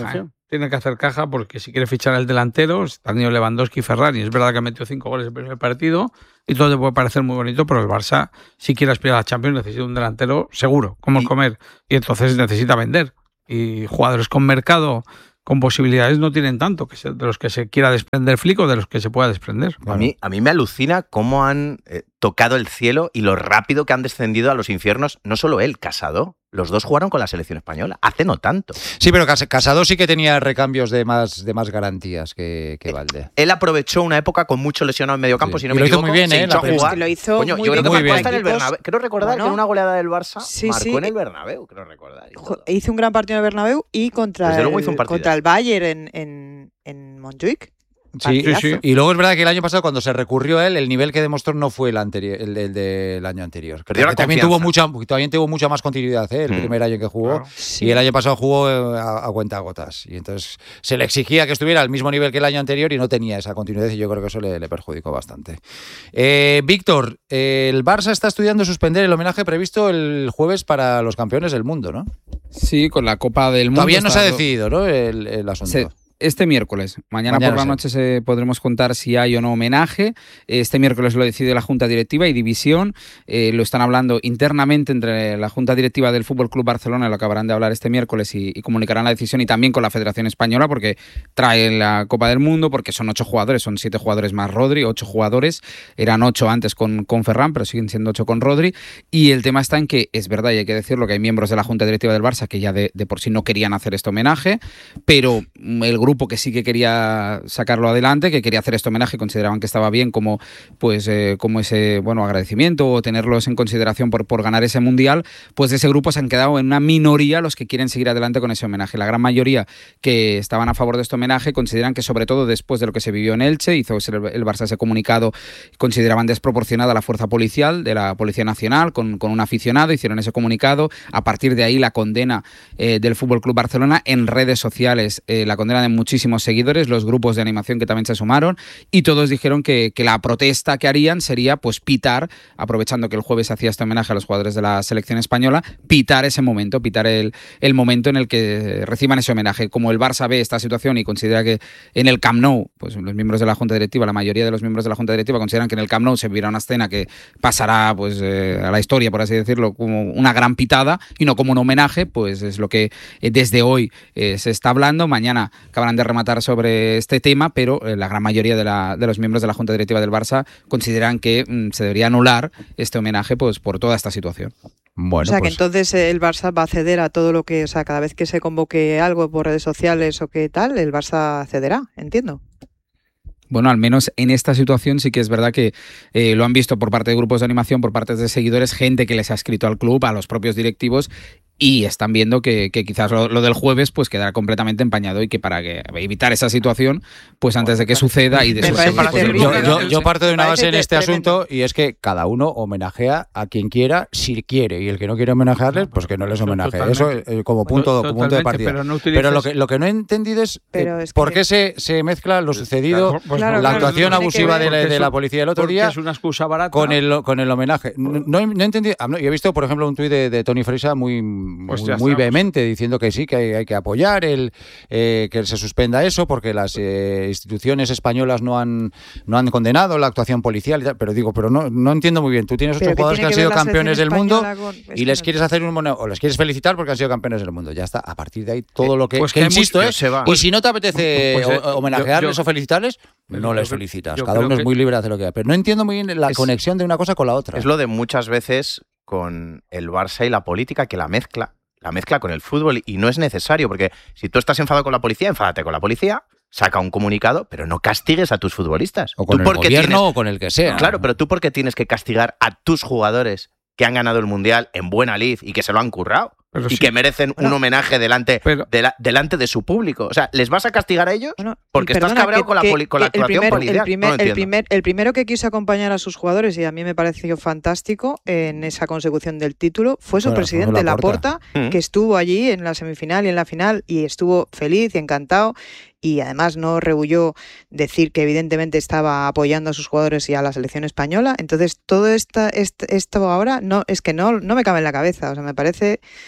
tiene que hacer caja porque si quiere fichar al delantero, han tenido Lewandowski y Ferrari. Es verdad que ha metido cinco goles en el primer partido y todo te puede parecer muy bonito, pero el Barça, si quiere aspirar a la Champions, necesita un delantero seguro, como el comer. Y entonces necesita vender. Y jugadores con mercado, con posibilidades, no tienen tanto, que se, de los que se quiera desprender Flick o de los que se pueda desprender. A mí, a mí me alucina cómo han eh, tocado el cielo y lo rápido que han descendido a los infiernos. No solo él, Casado. Los dos jugaron con la selección española, hace no tanto. Sí, pero Casado sí que tenía recambios de más, de más garantías que, que Valde. Él aprovechó una época con mucho lesionado en medio campo, sí. si no y me lo equivoco. Hizo muy bien, se ¿eh? echó a jugar. Es que lo hizo Coño, muy yo bien. creo que Muy marcó bien. hasta en el Bernabéu. Creo recordar Bueno, que en una goleada del Barça sí, marcó sí. en el Bernabéu, creo recordar. Hizo un gran partido en el Bernabéu y contra, Desde luego el, hizo un contra el Bayern en, en, en Montjuic. Sí, sí, sí. Y luego es verdad que el año pasado, cuando se recurrió a él, el nivel que demostró no fue el anterior, el, el del año anterior. Perdió la también confianza. tuvo mucha, también tuvo mucha más continuidad, ¿eh? El Mm. primer año que jugó. Claro. Sí. Y el año pasado jugó eh, a, a cuentagotas. Y entonces se le exigía que estuviera al mismo nivel que el año anterior y no tenía esa continuidad. Y yo creo que eso le, le perjudicó bastante. Eh, Víctor, eh, el Barça está estudiando suspender el homenaje previsto el jueves para los campeones del mundo, ¿no? Sí, con la Copa del Mundo. Todavía no se ha está- decidido, ¿no? El, el asunto. Se- Este miércoles. Mañana, Mañana por la sí. noche se podremos contar si hay o no homenaje. Este miércoles lo decide la Junta Directiva y División. Eh, lo están hablando internamente entre la Junta Directiva del Fútbol Club Barcelona, lo acabarán de hablar este miércoles y, y comunicarán la decisión, y también con la Federación Española, porque trae la Copa del Mundo, porque son ocho jugadores, son siete jugadores más Rodri, ocho jugadores. Eran ocho antes con, con Ferran, pero siguen siendo ocho con Rodri. Y el tema está en que, es verdad, y hay que decirlo, que hay miembros de la Junta Directiva del Barça que ya de, de por sí no querían hacer este homenaje, pero el grupo que sí que quería sacarlo adelante, que quería hacer este homenaje, consideraban que estaba bien como, pues, eh, como ese bueno agradecimiento o tenerlos en consideración por, por ganar ese mundial, pues de ese grupo se han quedado en una minoría los que quieren seguir adelante con ese homenaje. La gran mayoría que estaban a favor de este homenaje consideran que, sobre todo después de lo que se vivió en Elche, hizo el, el Barça ese comunicado, consideraban desproporcionada la fuerza policial de la Policía Nacional con, con un aficionado, hicieron ese comunicado. A partir de ahí la condena eh, del Fútbol Club Barcelona en redes sociales, eh, la condena de muchísimos seguidores, los grupos de animación que también se sumaron, y todos dijeron que, que la protesta que harían sería pues pitar, aprovechando que el jueves se hacía este homenaje a los jugadores de la selección española, pitar ese momento, pitar el, el momento en el que reciban ese homenaje. Como el Barça ve esta situación y considera que en el Camp Nou, pues los miembros de la Junta Directiva, la mayoría de los miembros de la Junta Directiva consideran que en el Camp Nou se vivirá una escena que pasará pues eh, a la historia, por así decirlo, como una gran pitada y no como un homenaje, pues es lo que eh, desde hoy eh, se está hablando. Mañana acabarán de rematar sobre este tema, pero eh, la gran mayoría de, la, de los miembros de la Junta Directiva del Barça consideran que mm, se debería anular este homenaje pues por toda esta situación. Bueno, o sea, pues, que entonces el Barça va a ceder a todo lo que, o sea, cada vez que se convoque algo por redes sociales o qué tal, el Barça cederá, entiendo. Bueno, al menos en esta situación sí que es verdad que eh, lo han visto por parte de grupos de animación, por parte de seguidores, gente que les ha escrito al club, a los propios directivos, y están viendo que, que quizás lo, lo del jueves pues quedará completamente empañado y que para que, evitar esa situación, pues antes de que suceda y de Me su parece pues, terrible. yo, yo, yo parto de una Parece base en este tremendo. asunto, y es que cada uno homenajea a quien quiera si quiere, y el que no quiere homenajearles, pues que no les homenajee. Eso eh, como punto, como punto de Totalmente, partida. pero no Pero lo utilices- que, lo que no he entendido es, eh, Pero es por que- qué se, se mezcla lo sucedido, Claro, pues Claro, porque la claro, actuación tiene que abusiva ver. de la, Porque de es la un- policía el otro porque día es una excusa barata. con el, con el homenaje. No, no he, no he entendido. ah, no, Yo he visto, por ejemplo, un tuit de, de Tony Fresa muy, Pues muy, ya muy está, pues. vehemente, diciendo que sí, que hay, hay que apoyar el eh, que se suspenda eso, porque las eh, instituciones españolas no han, no han condenado la actuación policial y tal. Pero digo, pero no, no entiendo muy bien. Tú tienes Pero ocho ¿qué jugadores que tiene han que sido ver la campeones del selección mundo española con- es y que les no- quieres hacer un mono- o les quieres felicitar porque han sido campeones del mundo. Ya está. A partir de ahí, todo lo que, Pues que que hay insisto, mucho- ¿eh? se va. Y si no te apetece Pues, eh, o- homenajearles yo- yo- o felicitarles, yo no les creo- felicitas. yo Cada creo uno es que- muy libre de hacer lo que quiera. Pero no entiendo muy bien la Es- conexión de una cosa con la otra. Es lo de muchas veces con el Barça y la política, que la mezcla, la mezcla con el fútbol, y no es necesario, porque si tú estás enfadado con la policía, enfádate con la policía, saca un comunicado, pero no castigues a tus futbolistas. O con ¿Tú el por qué gobierno tienes- o con el que sea. Claro, pero tú por qué tienes que castigar a tus jugadores que han ganado el Mundial en buena lid y que se lo han currado Pero y sí. que merecen un Bueno, homenaje delante, pero- de la- delante de su público? O sea, ¿les vas a castigar a ellos? Bueno, Porque y estás perdona, cabreado que- con la que- poli- con la que el actuación primer- policial. El, primer, No lo el, entiendo. primer, el primero que quiso acompañar a sus jugadores, y a mí me pareció fantástico en esa consecución del título, fue su Claro, presidente, fue Laporta. Laporta, Mm. que estuvo allí en la semifinal y en la final y estuvo feliz y encantado, y además no rehuyó decir que evidentemente estaba apoyando a sus jugadores y a la selección española. Entonces todo esta, este, esto ahora no es que no, no me cabe en la cabeza. O sea, me parece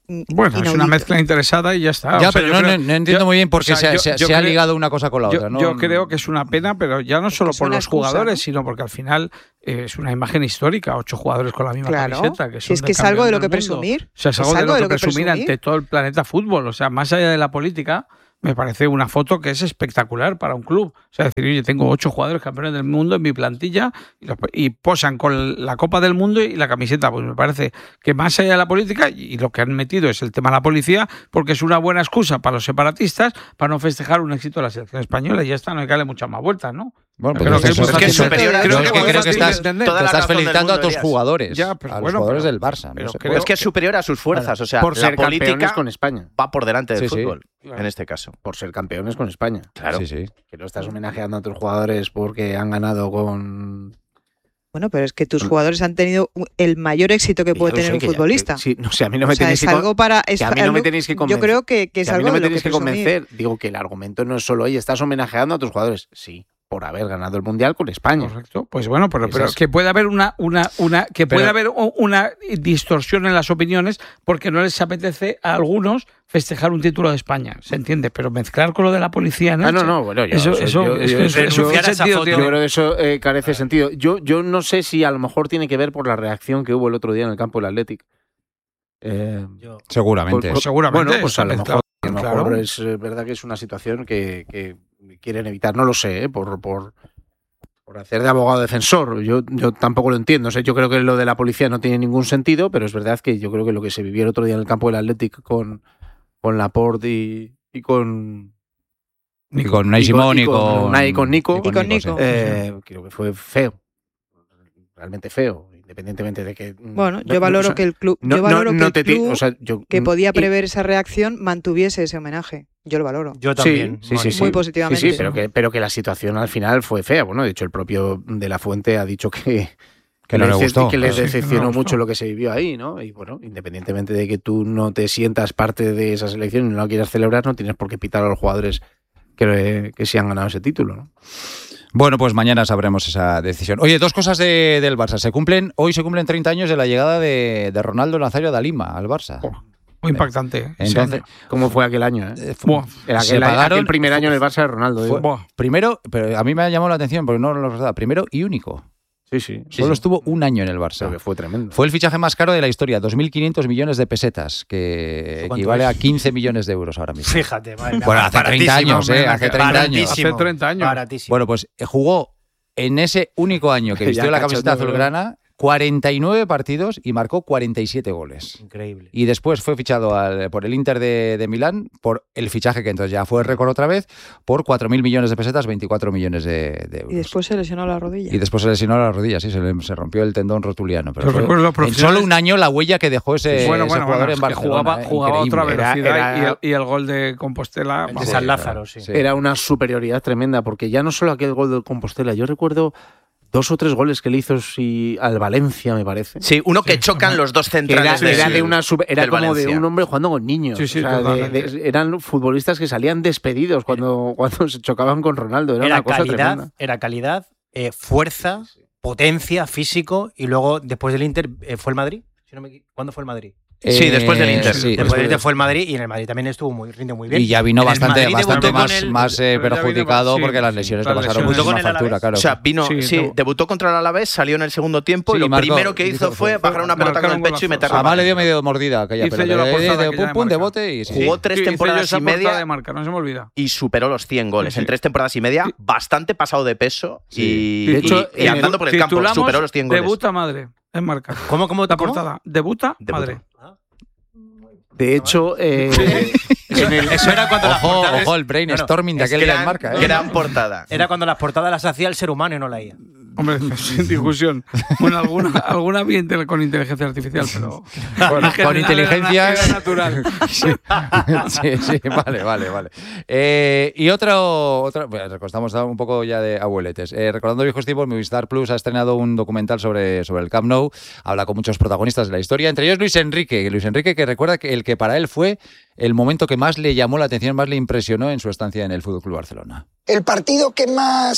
Bueno, inaudito. es una mezcla interesada y ya está. Ya, O sea, pero yo no, creo- no, no entiendo yo- muy bien por o qué sea, se, yo- se- yo se ha creo- ligado una cosa con la Yo, otra. ¿no? yo creo que es una pena, pero ya no solo Es por una los excusa, jugadores, ¿no? sino porque al final eh, es una imagen histórica. Ocho jugadores con la misma Claro. camiseta. Que Si son es del que es algo de lo campeón que del mundo. presumir. O sea, es algo, de lo que, presumir, presumir. ante todo el planeta fútbol. O sea, más allá de la política, me parece una foto que es espectacular para un club. O sea, decir, oye, tengo ocho jugadores campeones del mundo en mi plantilla y, los- y posan con la Copa del Mundo y la camiseta. Pues me parece que más allá de la política, y lo que han metido es el tema de la policía, porque es una buena excusa para los separatistas para no festejar un éxito de la selección española. Y ya está, no hay que darle muchas más vueltas, ¿no? Bueno, Creo pues que eso es es bastante- que es superior a- creo yo que es que creo que estás, entender. te Toda la estás razón del felicitando a mundo, tus Elías. jugadores, Ya, pero a los bueno, jugadores pero- del Barça. no pero sé. creo es que es superior a sus fuerzas. O sea, por ser la política campeones con España. va por delante del Sí, sí. fútbol, Claro. en este caso. Por ser campeones con España. Claro. Sí, sí. Que no estás homenajeando a tus jugadores porque han ganado con... Bueno, pero es que tus jugadores han tenido u- el mayor éxito que puede Yo tener sé un que ya- futbolista. que sí, no sé, a mí no me O sea, tenéis es que con- algo para. Es que a mí no me algo- tenéis que Yo convencer. creo que, que es Que a mí algo no me de lo tenéis que presumir. convencer. Digo que el argumento no es solo, oye, estás homenajeando a tus jugadores. Sí, por haber ganado el Mundial con España. Correcto. Pues bueno, pero, pero Esas- que puede haber una, una, una que puede Pero- haber u- una distorsión en las opiniones porque no les apetece a algunos festejar un título de España, se entiende, pero mezclar con lo de la policía en Ah, no, Elche, no, bueno, yo, eso, o sea, eso, yo- es yo- que eso- yo- eso- renunciar ¿qué a esa sentido foto, tiene? yo creo que eso eh, carece de sentido. Yo, yo no sé si a lo mejor tiene que ver por la reacción que hubo el otro día en el campo del Athletic. Eh, Seguramente. por- Seguramente, Bueno, pues a lo está mejor, a lo mezclado, mejor claro. es eh, verdad que es una situación que, que quieren evitar. No lo sé, eh, por, por, por hacer de abogado defensor. Yo, yo tampoco lo entiendo. O sea, yo creo que lo de la policía no tiene ningún sentido, pero es verdad que yo creo que lo que se vivió el otro día en el campo del Athletic con, con Laporte y, y con... Y con Unai Simón y con, Unai y con Nico, Y con Nico. eh, creo que fue feo. Realmente feo, independientemente de que... Bueno, no- yo valoro o sea, que el club, no- yo no- valoro no que el te ti- club o sea, yo- que podía y- prever esa reacción mantuviese ese homenaje. Yo lo valoro. Yo también. Sí, sí, sí, sí. Muy positivamente. Sí, sí, pero que, pero que la situación al final fue fea. Bueno, de hecho, el propio De La Fuente ha dicho que, Que no le les- gustó. que les Sí, que no le decepcionó gustó. mucho lo que se vivió ahí, ¿no? Y bueno, independientemente de que tú no te sientas parte de esa selección y no la quieras celebrar, no tienes por qué pitar a los jugadores que, que sí han ganado ese título, ¿no? Bueno, pues mañana sabremos esa decisión. Oye, dos cosas de- del Barça. Se cumplen, hoy se cumplen treinta años de la llegada de, de Ronaldo Nazario da Lima al Barça. Muy impactante. ¿eh? Entonces, ¿Cómo fue aquel año? Eh? Buah. Era se aquel, pagaron- aquel primer año en el Barça de Ronaldo. fue- digo. primero, pero a mí me ha llamado la atención porque no lo recordaba. Primero y único. Sí, sí. Solo sí. estuvo un año en el Barça. Pero que fue tremendo. Fue el fichaje más caro de la historia, dos mil quinientos millones de pesetas, que ¿Cuánto equivale es? a quince millones de euros ahora mismo. Fíjate, madre mía, Bueno, hace treinta baratísimo, años, hombre, ¿eh? Hace treinta años. baratísimo, Hace treinta años. Baratísimo. Bueno, pues eh, jugó en ese único año que Ya vistió la camiseta cachondo, azulgrana cuarenta y nueve partidos y marcó cuarenta y siete goles. Increíble. Y después fue fichado al- por el Inter de, de Milán por el fichaje que entonces ya fue récord otra vez por cuatro mil millones de pesetas, veinticuatro millones de, de euros. Y después se lesionó la rodilla. Y después se lesionó la rodilla, sí, se, le- se rompió el tendón rotuliano. Pero Pero fue recuerdo los en profesionales- solo un año la huella que dejó ese, bueno, ese bueno, jugador bueno, en es que Barcelona. jugaba, eh, jugaba a otra increíble. velocidad Era- y, el, era- y el gol de Compostela. El de vamos, San Lázaro, sí. Sí. Era una superioridad tremenda, porque ya no solo aquel gol del Compostela, yo recuerdo dos o tres goles que le hizo sí, al Valencia, me parece. Sí, uno que chocan los dos Que era, centrales del- era de una super- era del como Valencia. de un hombre jugando con niños. Sí, sí, O sea, de- totalmente. de- eran futbolistas que salían despedidos cuando, cuando se chocaban con Ronaldo. Era, Era una cosa calidad, tremenda. era calidad, eh, fuerza, potencia, físico, y luego después del Inter eh, fue el Madrid. Si no me equi- ¿Cuándo fue el Madrid? Sí, después del Inter. sí, Después del Inter después- fue el Madrid y en el Madrid también estuvo muy rindió muy bien. Y ya vino En el bastante, Madrid bastante debutó con más, el- más eh, pero ya vino- perjudicado sí, porque las lesiones las le pasaron lesiones. muchísima Debutó con el factura, Alavés. claro. O sea, vino, Sí, sí, no. debutó contra el Alavés, salió en el segundo tiempo Sí, y lo marcó, primero que hizo- hizo fue fue- bajar una pelota con marcar el un pecho golazo. y meterla. Además para le dio adentro. medio mordida aquella Hice pelota. yo la de- portada de- de- aquella pum, de pum, de marca. bote y sí. Jugó tres Sí, hice yo temporadas esa y portada media de marca, no se me olvida. y superó los cien goles Sí, sí. en tres temporadas y media, bastante pasado de peso Sí. y, De hecho, y- y en andando el- por el campo, Titulamos superó los cien goles. Debuta madre en marca. ¿Cómo, cómo, La cómo? portada. Debuta, Debuta. madre. De hecho, eh, en el- Eso era cuando las Ojo, portadas- ojo el brainstorming de Es aquel día en gran, marca. ¿eh? gran portada. Era cuando las portadas las hacía el ser humano y no la I A. Hombre, sin discusión. Bueno, alguna, alguna había inte- con inteligencia artificial, pero. Bueno, que con era- inteligencia era natural. Sí, sí, sí, vale, vale, vale. Eh, y otro, otra, bueno, estamos un poco ya de abueletes. Eh, recordando viejos tiempos, Movistar Plus ha estrenado un documental sobre, sobre el Camp Nou. Habla con muchos protagonistas de la historia, entre ellos Luis Enrique. Luis Enrique que recuerda que el que para él fue el momento que más le llamó la atención, más le impresionó en su estancia en el F C Barcelona. El partido que más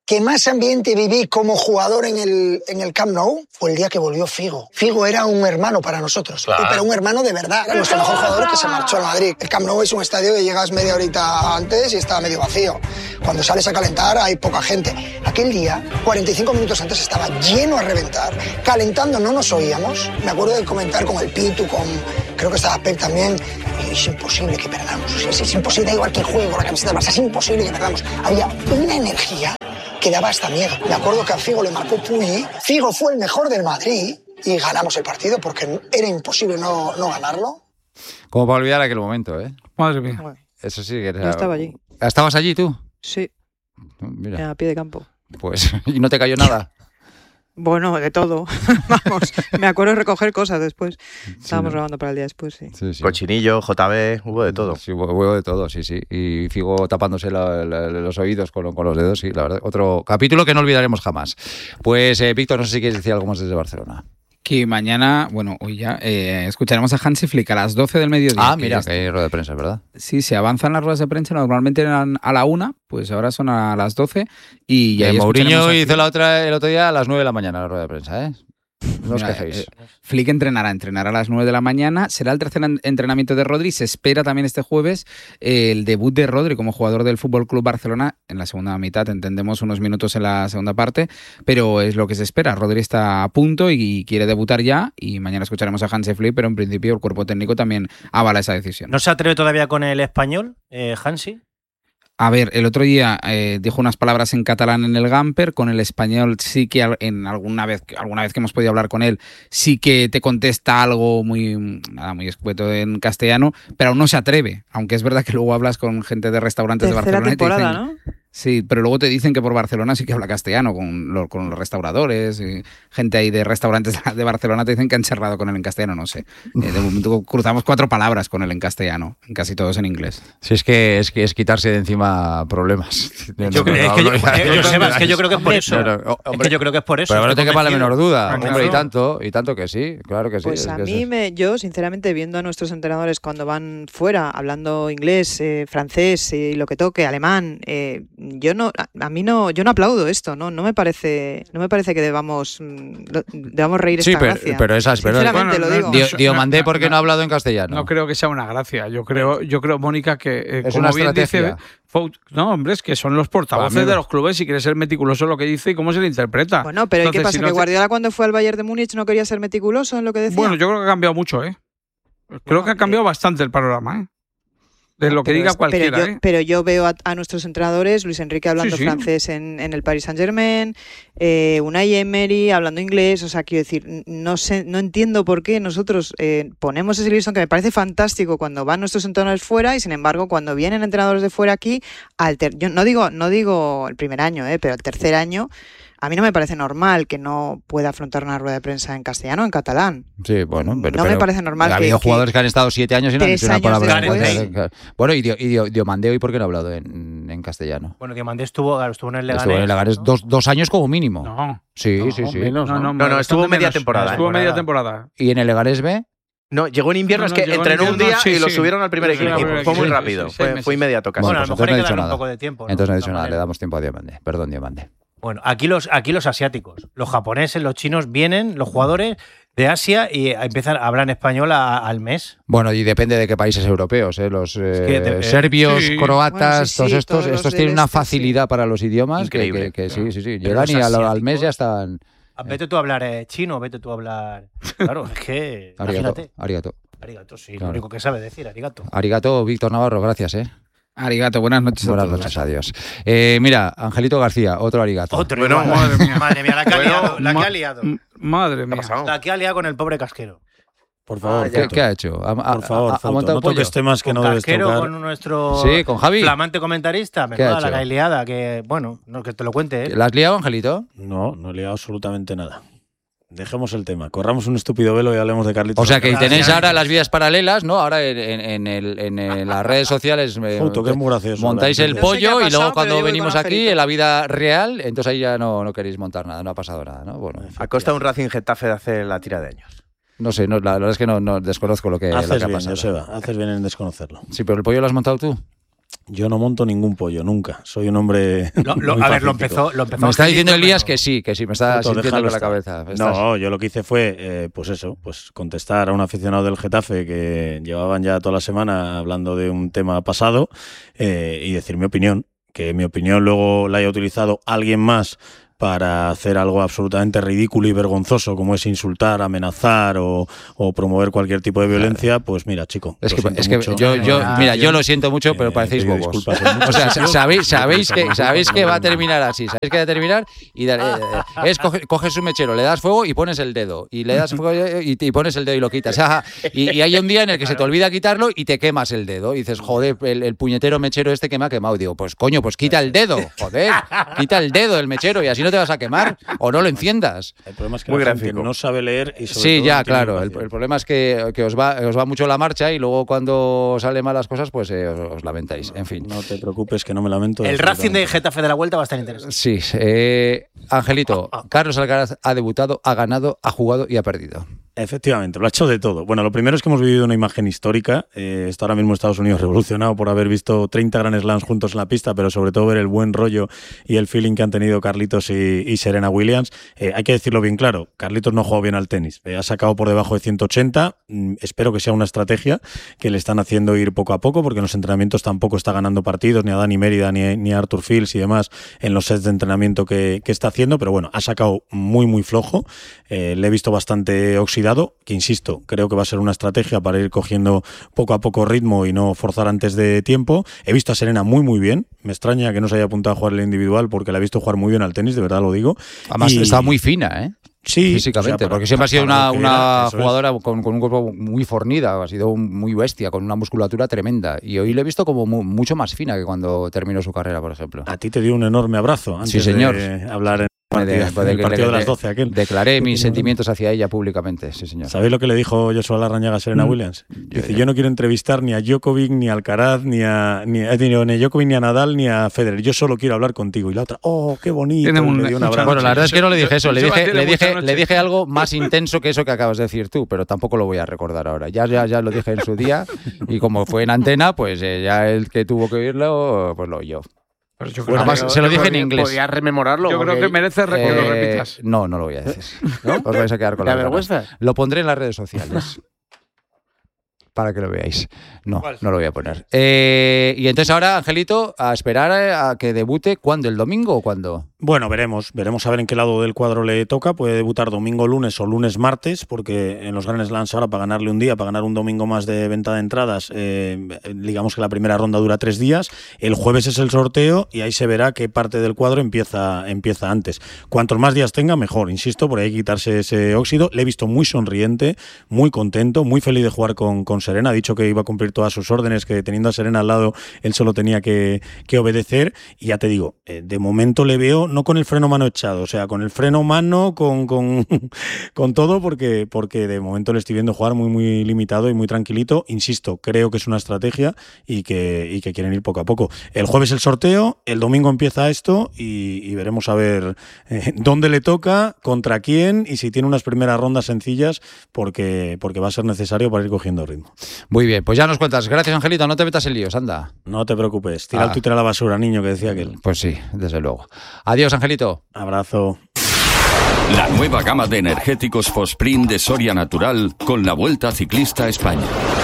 que más ambiente viví como jugador en el, en el Camp Nou fue el día que volvió Figo. Figo era un hermano para nosotros, claro. Pero un hermano de verdad. Era nuestro mejor jugador que se marchó al Madrid. El Camp Nou es un estadio que llegas media horita antes y está medio vacío. Cuando sales a calentar hay poca gente. Aquel día, cuarenta y cinco minutos antes, estaba lleno a reventar. Calentando no nos oíamos. Me acuerdo de comentar con el Pitu, con creo que estaba Pep también. Y es imposible que perdamos. O sea, es, es imposible, da igual que juegue con la camiseta del Barça, es imposible que perdamos. Había una energía que daba hasta miedo. Me acuerdo que a Figo le marcó Puyi. Figo fue el mejor del Madrid y ganamos el partido porque era imposible no, no ganarlo. Como para olvidar aquel momento, ¿eh? Madre mía. Eso sí que era... Yo estaba allí. ¿Estabas allí tú? Sí. Mira. A pie de campo. Pues, ¿y no te cayó nada? Bueno, de todo. Vamos, me acuerdo de recoger cosas después. Estábamos Sí, ¿no? grabando para el día después, sí. Sí, sí. Cochinillo, J B, hubo de todo. Sí, hubo, hubo de todo, sí, sí. Y Figo tapándose la, la, los oídos con, con los dedos, sí, la verdad. Otro capítulo que no olvidaremos jamás. Pues, eh, Víctor, no sé si quieres decir algo más desde Barcelona. Que mañana, bueno, hoy ya eh, escucharemos a Hansi Flick a las doce del mediodía. Ah, mira, que hay rueda de prensa, ¿verdad? Sí, se avanzan las ruedas de prensa, normalmente eran a la una, pues ahora son a las doce. Y ya Eh, Mourinho hizo la la otra, el otro día a las nueve de la mañana la rueda de prensa, ¿eh? No os Mira, quejéis. eh, Flick entrenará, entrenará a las nueve de la mañana. Será el tercer en- entrenamiento de Rodri. Se espera también este jueves eh, el debut de Rodri como jugador del F C Barcelona en la segunda mitad. Entendemos unos minutos en la segunda parte, pero es lo que se espera. Rodri está a punto y quiere debutar ya. Y mañana escucharemos a Hansi Flick, pero en principio el cuerpo técnico también avala esa decisión. ¿No se atreve todavía con el español, eh, Hansi? A ver, el otro día eh, dijo unas palabras en catalán en el Gamper, con el español sí que al- en alguna vez, alguna vez que hemos podido hablar con él, sí que te contesta algo muy, nada, muy escueto en castellano, pero aún no se atreve, aunque es verdad que luego hablas con gente de restaurantes Tercera de Barcelona temporada, y te dicen, ¿no? Sí, pero luego te dicen que por Barcelona sí que habla castellano, con, lo- con los restauradores, y gente ahí de restaurantes de Barcelona te dicen que han charlado con él en castellano, no sé. Eh, de momento cruzamos cuatro palabras con él en castellano, casi todos en inglés. Si es que es que es quitarse de encima problemas. Yo creo- es que yo- eh, Joseba, es que yo creo que es por eso. No, no, Es que yo creo que es por eso. Pero no estoy te quepa la convencido. menor duda. Ah, Hombre, claro. y tanto, y tanto que sí, claro que sí. Pues es a que mí, eso- me, yo sinceramente, viendo a nuestros entrenadores cuando van fuera, hablando inglés, eh, francés y lo que toque, alemán, eh, yo no, a, a mí no, yo no aplaudo esto, no, no me parece, no me parece que debamos, mm, lo- debamos reír Sí, esta pero, gracia. pero esas, pero Sinceramente Bueno, lo digo. Dio, no, Diomandé, no, ¿por qué no, no. ha hablado en castellano? No creo que sea una gracia. Yo creo, yo creo, Mónica, que eh, Es como una bien estrategia. dice, Faut- no, hombre, es que son los portavoces Para mí- de los clubes y quiere ser meticuloso en lo que dice y cómo se le interpreta. Bueno, pero ¿y qué Entonces, pasa? si no ¿Que te- Guardiola cuando fue al Bayern de Múnich no quería ser meticuloso en lo que decía? Bueno, yo creo que ha cambiado mucho, ¿eh? Creo que ha cambiado bastante el panorama, ¿eh? De lo que Pero diga es- cualquiera, pero yo, ¿eh? pero yo veo a, a nuestros entrenadores, Luis Enrique hablando Sí, sí. francés en, en el Paris Saint-Germain, eh, Unai Emery hablando inglés, o sea, quiero decir, n- no sé, no entiendo por qué nosotros eh, ponemos ese listón que me parece fantástico cuando van nuestros entrenadores fuera y sin embargo cuando vienen entrenadores de fuera aquí, al ter- yo no digo, no digo el primer año, eh, pero el tercer año, a mí no me parece normal que no pueda afrontar una rueda de prensa en castellano o en catalán. Sí, bueno, pero, No me pero parece normal Ha que- habido que jugadores que han estado siete años y no han tres dicho una años palabra en después- castellano. Bueno, y, Dio, y Dio- Diomandé, ¿hoy por qué no ha hablado en, en castellano? Bueno, Diomandé estuvo, claro, estuvo en el Leganés. Estuvo en el Leganés dos, dos años como mínimo. No. Sí, No, sí, sí. menos, no, no, No, no, estuvo bastante media menos. temporada. Estuvo ¿eh? media temporada. ¿Y en el Leganés B? No, llegó en invierno, No, es no, que llegó en entrenó un invierno, día sí, y lo sí. subieron al primer Lo subieron al equipo. primer Fue muy equipo, sí, rápido, sí, seis fue, meses. fue inmediato casi. Bueno, a lo mejor hay que entonces no he darle dicho un nada. poco de tiempo, ¿no? Entonces no he De dicho otra nada, le manera. damos tiempo a Diomandé. Perdón, Diomandé. Bueno, aquí los, aquí los asiáticos, los japoneses, los chinos vienen, los jugadores de Asia y empiezan a hablar español a- al mes. Bueno, y depende de qué países europeos, ¿eh? Los eh, que de- eh, serbios, sí. croatas, Bueno, sí, sí, todos estos, todos los estos del tienen una este, sí. facilidad para los idiomas que, Increíble. que- que sí, sí, sí. Pero Llegan los y al, al asiáticos- mes ya están. Ah, Vete tú a hablar eh, chino, vete tú a hablar. Claro, es que. Arigato, Imagínate. arigato. Arigato, sí, Claro. lo único que sabe decir, arigato. Arigato, Víctor Navarro, gracias, ¿eh? Arigato, buenas noches a Buenas todos. noches, adiós. Eh, mira, Angelito García, otro arigato. Otro Bueno, igual. madre mía. Madre mía, la que ha Bueno, liado. La que ma- ha liado. M- Madre mía. pasado? La que ha liado con el pobre casquero. Por favor, Ah, ya. ¿Qué, qué ha hecho? ¿Ha, ha- por favor, ha- ha Fouto, montado no pollo? toques temas que Con no debes casquero, tocar. con nuestro Sí, con Javi. flamante comentarista. ¿Qué ha Menuda la hecho? que ha liada, que, bueno, no, que te lo cuente, ¿eh? ¿La has liado, Angelito? No, no he liado absolutamente nada. Dejemos el tema, corramos un estúpido velo y hablemos de Carlitos. O sea que Alcaraz. tenéis ahora las vías paralelas, ¿no? Ahora en, en- en el- en el- las redes sociales eh, Fouto, que es muy gracioso. montáis la el gente. No sé qué ha pollo y pasado, luego cuando pero yo voy venimos con aquí Angelito. en la vida real, entonces ahí ya no, no queréis montar nada, no ha pasado nada, ¿no? Bueno, A costa de un Racing Getafe de hace la tira de años. no sé, no, la, la verdad es que no, no desconozco lo que, lo que Haces ha bien, pasado. Joseba, haces bien en desconocerlo. Sí, pero el pollo lo has montado tú. Yo no monto ningún pollo, nunca. Soy un hombre. Lo, lo, muy a ver, lo pacífico. empezó, lo empezó. Me está diciendo Angelito, Elías pero- que sí, que sí, me está Foto, sintiendo déjalo con la estar. cabeza. Estás- No, yo lo que hice fue, eh, pues eso, pues contestar a un aficionado del Getafe que llevaban ya toda la semana hablando de un tema pasado eh, y decir mi opinión, que mi opinión luego la haya utilizado alguien más para hacer algo absolutamente ridículo y vergonzoso como es insultar, amenazar o, o promover cualquier tipo de violencia, pues mira, chico. Es lo que, siento es que mucho. yo, yo, Ah, mira, yo- yo lo siento mucho, pero parecéis pido bobos. disculpas en muchos O sea, sitios. sabéis, sabéis Disculpas que, en muchos sabéis que va a sitios. terminar así, sabéis que va a terminar y dar- eh, es coge- coges un mechero, le das fuego y pones el dedo, y le das fuego y, y pones el dedo y lo quitas. Ajá. Y, y hay un día en el que se te olvida quitarlo y te quemas el dedo. Y dices, joder, el, el puñetero mechero este que me ha quemado. Y digo, pues coño, pues quita el dedo, joder, quita el dedo del mechero y así no te vas a quemar o no lo enciendas. El problema es que Muy la gente gráfico. no sabe leer y sobre Sí, todo ya, no tiene claro. El, educación. el problema es que, que os, va, os va mucho la marcha y luego cuando salen malas cosas, pues eh, os, os lamentáis. En fin. No te preocupes, que no me lamento. El Racing de absolutamente. Getafe de la Vuelta va a estar interesante. Sí, eh, Angelito, Carlos Alcaraz ha debutado, ha ganado, ha jugado y ha perdido. Efectivamente, lo ha hecho de todo. Bueno, lo primero es que hemos vivido una imagen histórica. Eh, está ahora mismo Estados Unidos revolucionado por haber visto treinta Grand Slams juntos en la pista, pero sobre todo ver el buen rollo y el feeling que han tenido Carlitos y, y Serena Williams. Eh, hay que decirlo bien claro, Carlitos no ha jugado bien al tenis. Eh, ha sacado por debajo de ciento ochenta. Mm, espero que sea una estrategia que le están haciendo ir poco a poco, porque en los entrenamientos tampoco está ganando partidos, ni a Dani Mérida, ni, ni a Arthur Fields y demás en los sets de entrenamiento que, que está haciendo. Pero bueno, ha sacado muy, muy flojo. Eh, le he visto bastante oxidado, que insisto, creo que va a ser una estrategia para ir cogiendo poco a poco ritmo y no forzar antes de tiempo. He visto a Serena muy muy bien, me extraña que no se haya apuntado a jugar el individual porque la he visto jugar muy bien al tenis, de verdad lo digo. Además, Y- está muy fina, ¿eh? Sí, Físicamente, o sea, para- porque siempre ha sido para una, lo que una era, eso es. jugadora con, con un cuerpo muy fornida, ha sido un- muy bestia, con una musculatura tremenda. Y hoy le he visto como mu- mucho más fina que cuando terminó su carrera, por ejemplo. A ti te dio un enorme abrazo antes Sí, señor. de hablar en Me de- partida- pues de- el partido de de- las doce aquel. Declaré mis sentimientos hacia ella públicamente, sí, señor. ¿Sabéis lo que le dijo Joshua Larrañaga a Serena Mm. Williams? Dice, yo no quiero entrevistar ni a Djokovic, ni a Alcaraz, ni a, ni, a, ni a Djokovic, ni a Nadal, ni a Federer. Yo solo quiero hablar contigo. Y la otra, oh, qué bonito. Tiene y un- le dio un mucha- abrazo. Bueno, la verdad es que no le dije eso, le Joshua dije, tiene le mucha dije, noche. le dije algo más intenso que eso que acabas de decir tú, pero tampoco lo voy a recordar ahora. Ya, ya, ya lo dije en su día y como fue en antena, pues eh, ya el que tuvo que oírlo, pues lo oyó. Pero yo Además, creo- se lo yo dije en creo que inglés. Podías rememorarlo. Yo creo porque- que merece re- que lo Eh, repitas. No, no lo voy a decir. ¿No? Os vais a quedar con ¿Te la avergüenza? Lo pondré en las redes sociales. Para que lo veáis. No, no lo voy a poner. Eh, y entonces ahora, Angelito, a esperar a que debute. ¿Cuándo? ¿El domingo o cuándo? Bueno, veremos. Veremos a ver en qué lado del cuadro le toca. Puede debutar domingo, lunes o lunes, martes, porque en los Grand Slams ahora para ganarle un día, para ganar un domingo más de venta de entradas, eh, digamos que la primera ronda dura tres días. El jueves es el sorteo y ahí se verá qué parte del cuadro empieza, empieza antes. Cuantos más días tenga, mejor, insisto, porque hay que quitarse ese óxido. Le he visto muy sonriente, muy contento, muy feliz de jugar con, con Serena. Ha dicho que iba a cumplir todas sus órdenes, que teniendo a Serena al lado, él solo tenía que, que obedecer. Y ya te digo, eh, de momento le veo no con el freno mano echado, o sea, con el freno mano, con, con, con todo, porque, porque de momento le estoy viendo jugar muy, muy limitado y muy tranquilito. Insisto, creo que es una estrategia y que, y que quieren ir poco a poco. El jueves el sorteo, el domingo empieza esto y, y veremos a ver eh, dónde le toca, contra quién y si tiene unas primeras rondas sencillas, porque, porque va a ser necesario para ir cogiendo ritmo. Muy bien, pues ya nos cuentas. Gracias, Angelito. No te metas en líos, anda. No te preocupes, tira Ah. el Twitter a la basura, niño, que decía aquel. Pues sí, desde luego. Adiós, Angelito. Abrazo. La nueva gama de energéticos Fosprint de Soria Natural con la Vuelta Ciclista a España.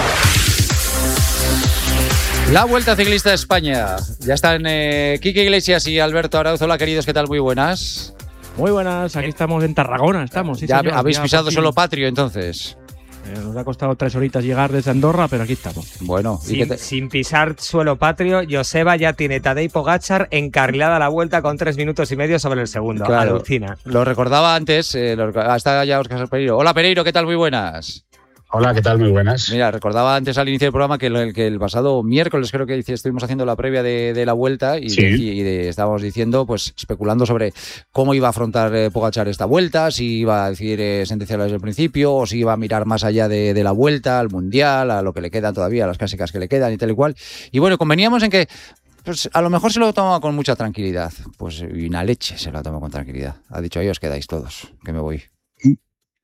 La Vuelta Ciclista a España. Ya están eh, Quique Iglesias y Alberto Arauz. Hola, queridos, ¿qué tal? Muy buenas. Muy buenas, aquí estamos en Tarragona, estamos. Sí, ya señor, habéis ya pisado por fin. solo patrio, entonces. Eh, nos ha costado tres horitas llegar desde Andorra, pero aquí estamos. Bueno, ¿y qué Sin, te- sin pisar suelo patrio, Joseba ya tiene Tadej Pogačar encarrilada a la vuelta con tres minutos y medio sobre el segundo. Claro, Alucina. lo recordaba antes. Eh, lo, ah, está ya Óscar Pereiro. Hola, Pereiro, ¿qué tal? Muy buenas. Hola, ¿qué tal? Muy buenas. Mira, recordaba antes al inicio del programa que el, que el pasado miércoles creo que estuvimos haciendo la previa de, de la vuelta y, Sí. de- y de- estábamos diciendo, pues especulando sobre cómo iba a afrontar eh, Pogačar esta vuelta, si iba a decir eh, sentenciarla desde el principio o si iba a mirar más allá de, de la vuelta, al mundial, a lo que le quedan todavía, a las clásicas que le quedan y tal y cual. Y bueno, conveníamos en que pues a lo mejor se lo toma con mucha tranquilidad. Pues y una leche se lo toma con tranquilidad. Ha dicho, ahí os quedáis todos, que me voy.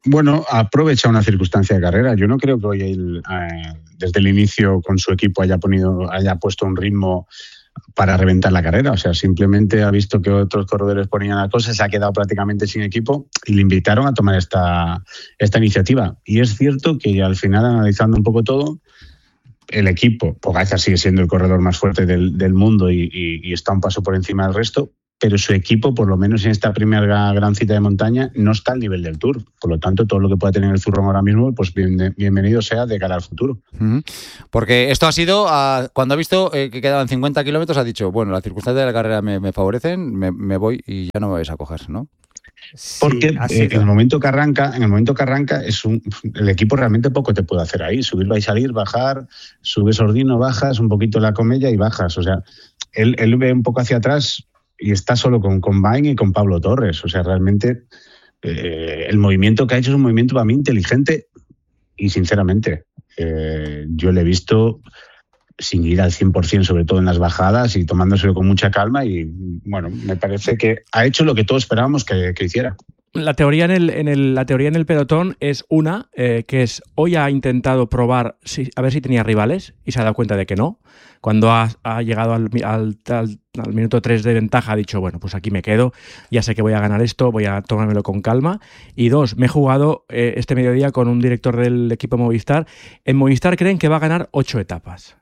Bueno, aprovecha una circunstancia de carrera. Yo no creo que hoy él, eh, desde el inicio con su equipo haya, ponido, haya puesto un ritmo para reventar la carrera. O sea, simplemente ha visto que otros corredores ponían la cosa, se ha quedado prácticamente sin equipo y le invitaron a tomar esta, esta iniciativa. Y es cierto que al final, analizando un poco todo, el equipo, Pogačar sigue siendo el corredor más fuerte del, del mundo y, y, y está un paso por encima del resto, pero su equipo, por lo menos en esta primera gran cita de montaña, no está al nivel del Tour. Por lo tanto, todo lo que pueda tener el zurrón ahora mismo, pues bien, bienvenido sea de cara al futuro. Uh-huh. Porque esto ha sido, uh, cuando ha visto eh, que quedaban cincuenta kilómetros, ha dicho, bueno, las circunstancias de la carrera me, me favorecen, me, me voy y ya no me vais a coger, ¿no? Porque sí, eh, en el momento que arranca, en el momento que arranca, es un, el equipo realmente poco te puede hacer ahí. Subir, y salir, bajar, subes Ordino, bajas, un poquito la Comella y bajas. O sea, él, él ve un poco hacia atrás y está solo con, con Bain y con Pablo Torres. O sea, realmente eh, el movimiento que ha hecho es un movimiento para mí inteligente y sinceramente eh, yo le he visto sin ir al cien por ciento, sobre todo en las bajadas y tomándoselo con mucha calma y bueno, me parece que ha hecho lo que todos esperábamos que, que hiciera. La teoría en el, en el, la teoría en el pelotón es una, eh, que es hoy ha intentado probar si, a ver si tenía rivales y se ha dado cuenta de que no. Cuando ha, ha llegado al, al, al, al minuto tres de ventaja ha dicho, bueno, pues aquí me quedo, ya sé que voy a ganar esto, voy a tomármelo con calma. Y dos, me he jugado eh, este mediodía con un director del equipo Movistar. En Movistar creen que va a ganar ocho etapas.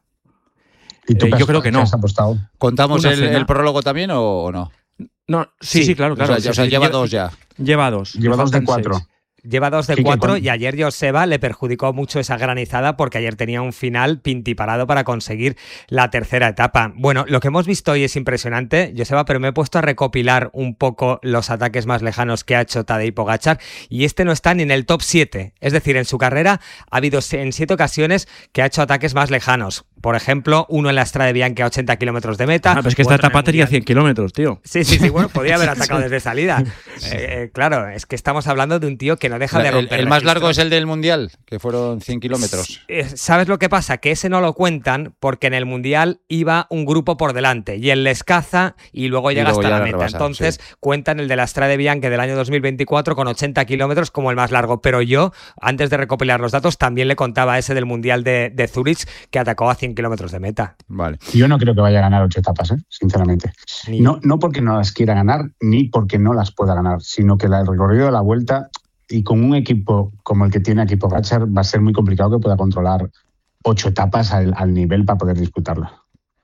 ¿Y tú eh, yo creo que no. Has apostado? ¿Contamos el, el prólogo también o, o no? No, sí, sí, sí, claro, claro. O sea, o sea sí, lleva lleva dos ya. Lleva dos. Lleva dos de cuatro. Seis. Lleva dos de Sí, cuatro que- y ayer Joseba le perjudicó mucho esa granizada porque ayer tenía un final pintiparado para conseguir la tercera etapa. Bueno, lo que hemos visto hoy es impresionante, Joseba, pero me he puesto a recopilar un poco los ataques más lejanos que ha hecho Tadej Pogačar y este no está ni en el top siete. Es decir, en su carrera ha habido en siete ocasiones que ha hecho ataques más lejanos. Por ejemplo, uno en la Strade Bianche a ochenta kilómetros de meta. Ah, pero es que esta otro en el etapa tenía Mundial. cien kilómetros, tío. Sí, sí, sí, bueno, podía haber atacado desde salida. Eh, claro, es que estamos hablando de un tío que no deja de El, romper el más registros. largo es el del Mundial, que fueron cien kilómetros. Eh, ¿Sabes lo que pasa? Que ese no lo cuentan porque en el Mundial iba un grupo por delante y él les caza y luego Y llega luego hasta ya la la meta. rebasa, Entonces sí. cuentan el de la Strade Bianche del año dos mil veinticuatro con ochenta kilómetros como el más largo. Pero yo, antes de recopilar los datos, también le contaba ese del Mundial de, de Zurich que atacó a cien kilómetros de meta. Vale. Yo no creo que vaya a ganar ocho etapas, ¿eh? Sinceramente. Ni- No, no porque no las quiera ganar, ni porque no las pueda ganar, sino que la- el recorrido de la Vuelta y con un equipo como el que tiene aquí Pogačar va a ser muy complicado que pueda controlar ocho etapas al, al nivel para poder disputarla.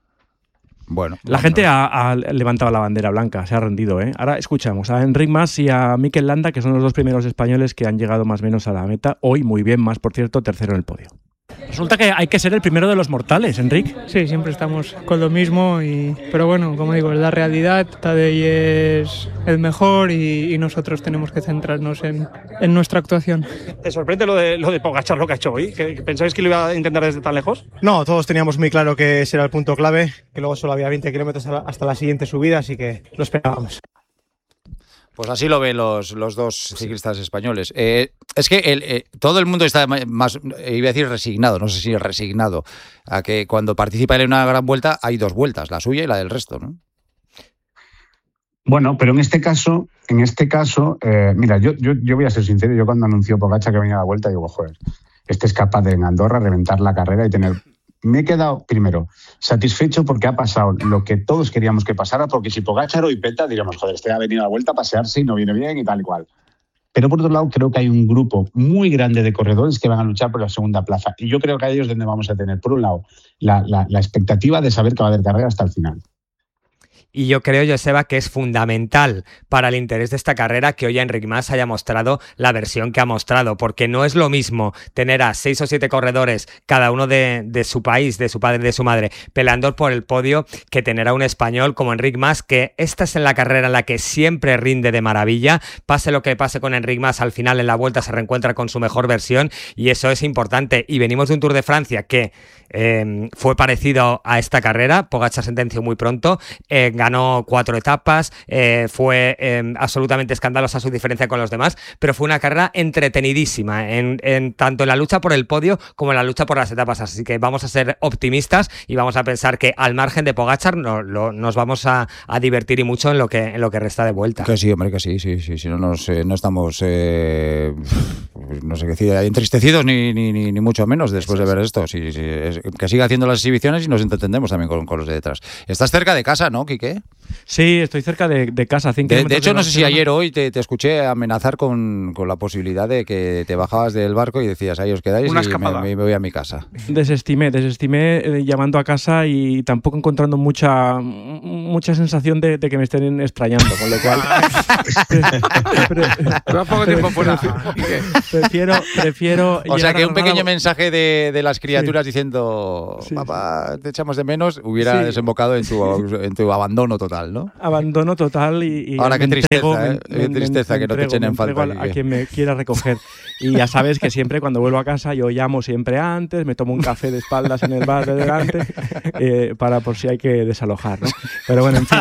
Bueno. La gente ha, ha levantado la bandera blanca, se ha rendido, ¿eh? Ahora escuchamos a Enric Mas y a Mikel Landa, que son los dos primeros españoles que han llegado más o menos a la meta. Hoy, muy bien, Mas, por cierto, tercero en el podio. Resulta que hay que ser el primero de los mortales, Enric. Sí, siempre estamos con lo mismo, y, pero bueno, como digo, es la realidad. Tadej es el mejor y, y nosotros tenemos que centrarnos en, en nuestra actuación. ¿Te sorprende lo de, lo de Pogačar, lo que ha hecho hoy? ¿Que- que ¿Pensáis que lo iba a intentar desde tan lejos? No, todos teníamos muy claro que ese era el punto clave, que luego solo había veinte kilómetros hasta la siguiente subida, así que lo esperábamos. Pues así lo ven los, los dos ciclistas españoles. Eh, es que el, eh, todo el mundo está más, eh, iba a decir resignado, no sé si resignado, a que cuando participa en una gran vuelta hay dos vueltas, la suya y la del resto, ¿no? Bueno, pero en este caso, en este caso, eh, mira, yo, yo, yo voy a ser sincero, yo cuando anunció Pogačar que venía a la Vuelta, digo, joder, este es capaz de en Andorra reventar la carrera y tener... Me he quedado, primero, satisfecho porque ha pasado lo que todos queríamos que pasara, porque si Pogačar hoy peta, diríamos, joder, este ha venido a la Vuelta a pasearse y no viene bien y tal y cual. Pero por otro lado, creo que hay un grupo muy grande de corredores que van a luchar por la segunda plaza. Y yo creo que a ellos es donde vamos a tener, por un lado, la, la, la expectativa de saber que va a haber carrera hasta el final. Y yo creo, Joseba, que es fundamental para el interés de esta carrera que hoy Enric Mas haya mostrado la versión que ha mostrado, porque no es lo mismo tener a seis o siete corredores, cada uno de, de su país, de su padre y de su madre, peleando por el podio, que tener a un español como Enric Mas, que esta es en la carrera en la que siempre rinde de maravilla. Pase lo que pase con Enric Mas, al final en la Vuelta se reencuentra con su mejor versión y eso es importante. Y venimos de un Tour de Francia que eh, fue parecido a esta carrera. Pogačar sentenció muy pronto, eh, ganó cuatro etapas, eh, fue eh, absolutamente escandalosa su diferencia con los demás, pero fue una carrera entretenidísima, en, en tanto en la lucha por el podio como en la lucha por las etapas, así que vamos a ser optimistas y vamos a pensar que al margen de Pogačar no, lo, nos vamos a, a divertir y mucho en lo que, en lo que resta de Vuelta. Que sí, hombre, que sí, sí, sí, si no, nos, eh, no estamos... Eh, no sé qué decir, entristecidos ni, ni, ni, ni mucho menos después de ver esto. Sí, sí, es, que siga haciendo las exhibiciones y nos entendemos también con, con los de detrás. Estás cerca de casa, ¿no, Quique? Sí, estoy cerca de, de casa. Cinco de, de hecho, no sé si ayer o hoy te, te escuché amenazar con, con la posibilidad de que te bajabas del barco y decías, ahí os quedáis Una y me, me voy a mi casa. Desestimé, desestimé eh, llamando a casa y tampoco encontrando mucha mucha sensación de, de que me estén extrañando, con lo cual Pero poco tiempo fuera. prefiero, prefiero o sea que un pequeño la... mensaje de, de las criaturas sí. diciendo sí, papá, sí. te echamos de menos, hubiera sí. desembocado en tu, en tu abandono total, ¿no? Abandono total y, y ahora qué tristeza, entrego, ¿eh? Qué tristeza me, que no te echen en falta. A, a quien me quiera recoger. Y ya sabes que siempre cuando vuelvo a casa yo llamo siempre antes, me tomo un café de espaldas en el bar de delante eh, para por si hay que desalojar, ¿no? Pero bueno, en fin.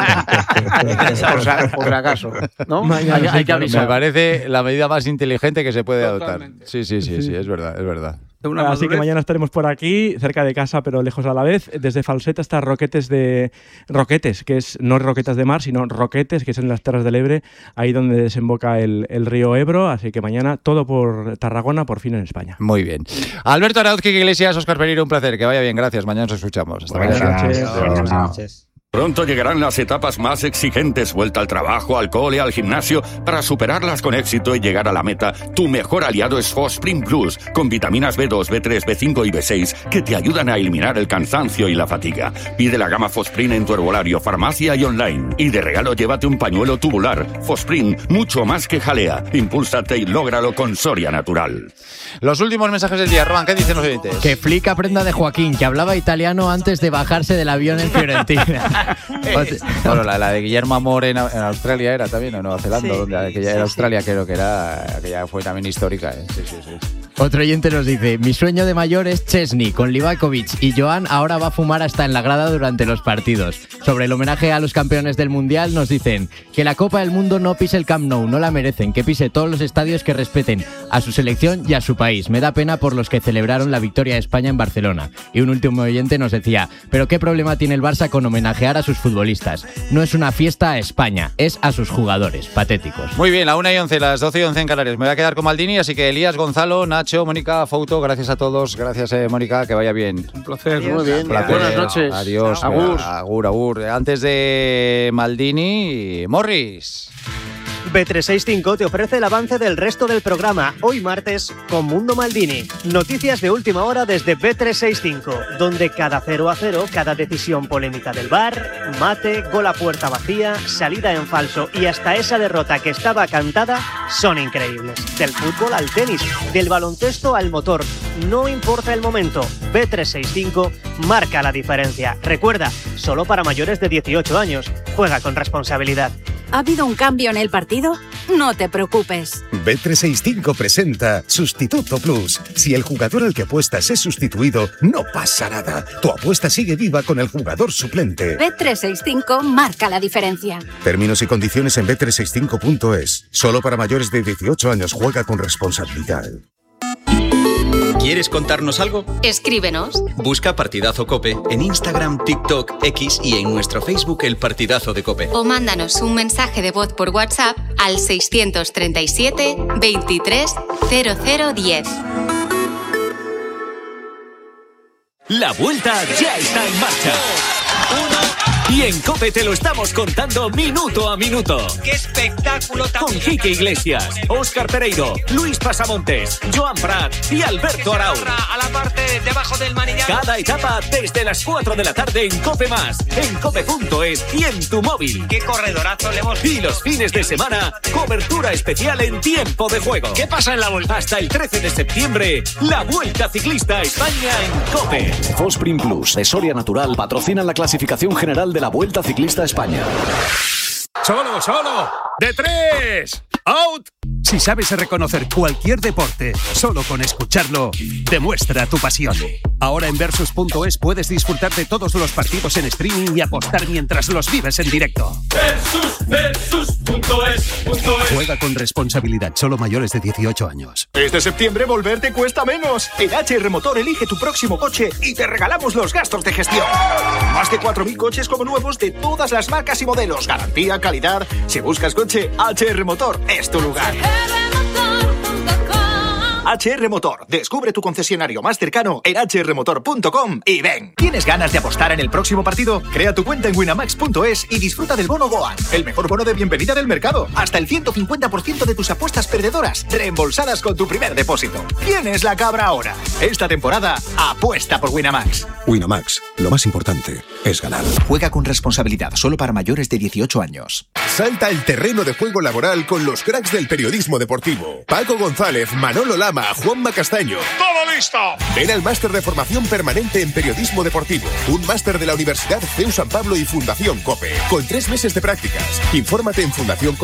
por, por acaso, ¿no? Mañana, hay, hay que avisar. Me parece la medida más inteligente que se puede adoptar. Sí, sí, sí, sí, sí, es verdad, es verdad. Así que mañana estaremos por aquí, cerca de casa, pero lejos a la vez. Desde Falset hasta Roquetes de Roquetes, que es no Roquetas de Mar, sino Roquetes, que es en las Terras del Ebre, ahí donde desemboca el, el río Ebro. Así que mañana todo por Tarragona, por fin en España. Muy bien. Alberto Arauz, Quique Iglesias, Óscar Pereiro, un placer. Que vaya bien, gracias. Mañana nos escuchamos. Hasta Buenas mañana. Noches. Buenas noches. Pronto llegarán las etapas más exigentes, vuelta al trabajo, al cole, al gimnasio. Para superarlas con éxito y llegar a la meta, tu mejor aliado es Fosprin Plus, con vitaminas B dos, B tres, B cinco y B seis que te ayudan a eliminar el cansancio y la fatiga. Pide la gama Fosprin en tu herbolario, farmacia y online. Y de regalo llévate un pañuelo tubular. Fosprin, mucho más que jalea. Impúlsate y lógralo con Soria Natural. Los últimos mensajes del día, Roman, ¿qué dicen los oyentes? Que Flick aprenda de Joaquín, que hablaba italiano antes de bajarse del avión en Fiorentina. Bueno, la, la de Guillermo Amor en, en Australia era también, o Nueva Zelanda, sí, donde aquella sí, era Australia, sí. creo que era, aquella fue también histórica. ¿eh? Sí, sí, sí. Otro oyente nos dice, mi sueño de mayor es Chesney con Livakovic y Joan ahora va a fumar hasta en la grada durante los partidos. Sobre el homenaje a los campeones del Mundial nos dicen que la Copa del Mundo no pise el Camp Nou, no la merecen, que pise todos los estadios que respeten a su selección y a su país. Me da pena por los que celebraron la victoria de España en Barcelona. Y un último oyente nos decía, pero ¿qué problema tiene el Barça con homenajear a sus futbolistas? No es una fiesta a España, es a sus jugadores, patéticos. Muy bien, la una y once, las doce y once en Canarias. Me voy a quedar con Maldini, así que Elías, Gonzalo, Nacho, Mónica, Fouto, gracias a todos. Gracias, eh, Mónica, que vaya bien. Un placer. Muy bien. Placer. Buenas noches. Adiós. Agur. Agur, agur. Antes de Maldini, Morris. B trescientos sesenta y cinco te ofrece el avance del resto del programa, hoy martes, con Mundo Maldini. Noticias de última hora desde B trescientos sesenta y cinco, donde cada cero a cero, cada decisión polémica del V A R, mate, gol a puerta vacía, salida en falso y hasta esa derrota que estaba cantada, son increíbles. Del fútbol al tenis, del baloncesto al motor, no importa el momento, B trescientos sesenta y cinco marca la diferencia. Recuerda, solo para mayores de dieciocho años, juega con responsabilidad. ¿Ha habido un cambio en el partido? No te preocupes. B trescientos sesenta y cinco presenta Sustituto Plus. Si el jugador al que apuestas es sustituido, no pasa nada. Tu apuesta sigue viva con el jugador suplente. B trescientos sesenta y cinco marca la diferencia. Términos y condiciones en B trescientos sesenta y cinco punto es. Solo para mayores de dieciocho años, juega con responsabilidad. ¿Quieres contarnos algo? Escríbenos. Busca Partidazo Cope en Instagram, TikTok, X y en nuestro Facebook El Partidazo de Cope. O mándanos un mensaje de voz por WhatsApp al seiscientos treinta y siete, veintitrés, cero cero diez. La vuelta ya está en marcha. Y en COPE te lo estamos contando minuto a minuto. ¡Qué espectáculo tan! Con Quique Iglesias, Óscar Pereiro, Luis Pasamontes, Joan Prat y Alberto Arauz. A la parte de abajo del manillar. Cada etapa desde las cuatro de la tarde en COPE Más, en cope punto es y en tu móvil. ¡Qué corredorazo le hemos! Y los fines de semana, cobertura especial en tiempo de juego. ¿Qué pasa en la vuelta? Hasta el trece de septiembre, la Vuelta Ciclista a España en COPE. Fosprin Plus de Soria Natural patrocina la clasificación general de la Vuelta Ciclista a España. ¡Solo, solo! ¡De tres! ¡Out! Si sabes reconocer cualquier deporte solo con escucharlo, demuestra tu pasión. Ahora en Versus punto es puedes disfrutar de todos los partidos en streaming y apostar mientras los vives en directo. Versus, Versus punto es. Juega con responsabilidad, solo mayores de dieciocho años. Este septiembre volver te cuesta menos. En H R Motor elige tu próximo coche y te regalamos los gastos de gestión. Más de cuatro mil coches como nuevos de todas las marcas y modelos. Garantía, calidad. Si buscas coche, H R Motor es tu lugar. H R Motor. Descubre tu concesionario más cercano en h r motor punto com y ven. ¿Tienes ganas de apostar en el próximo partido? Crea tu cuenta en winamax punto es y disfruta del bono Goan, el mejor bono de bienvenida del mercado. Hasta el ciento cincuenta por ciento de tus apuestas perdedoras reembolsadas con tu primer depósito. ¿Quién es la cabra ahora? Esta temporada, apuesta por Winamax. Winamax, lo más importante es ganar. Juega con responsabilidad, solo para mayores de dieciocho años. Salta al terreno de juego laboral con los cracks del periodismo deportivo. Paco González, Manolo Lama, Juanma Castaño. ¡Todo listo! Ven al máster de formación permanente en periodismo deportivo. Un máster de la Universidad C E U San Pablo y Fundación COPE. Con tres meses de prácticas. Infórmate en fundación cope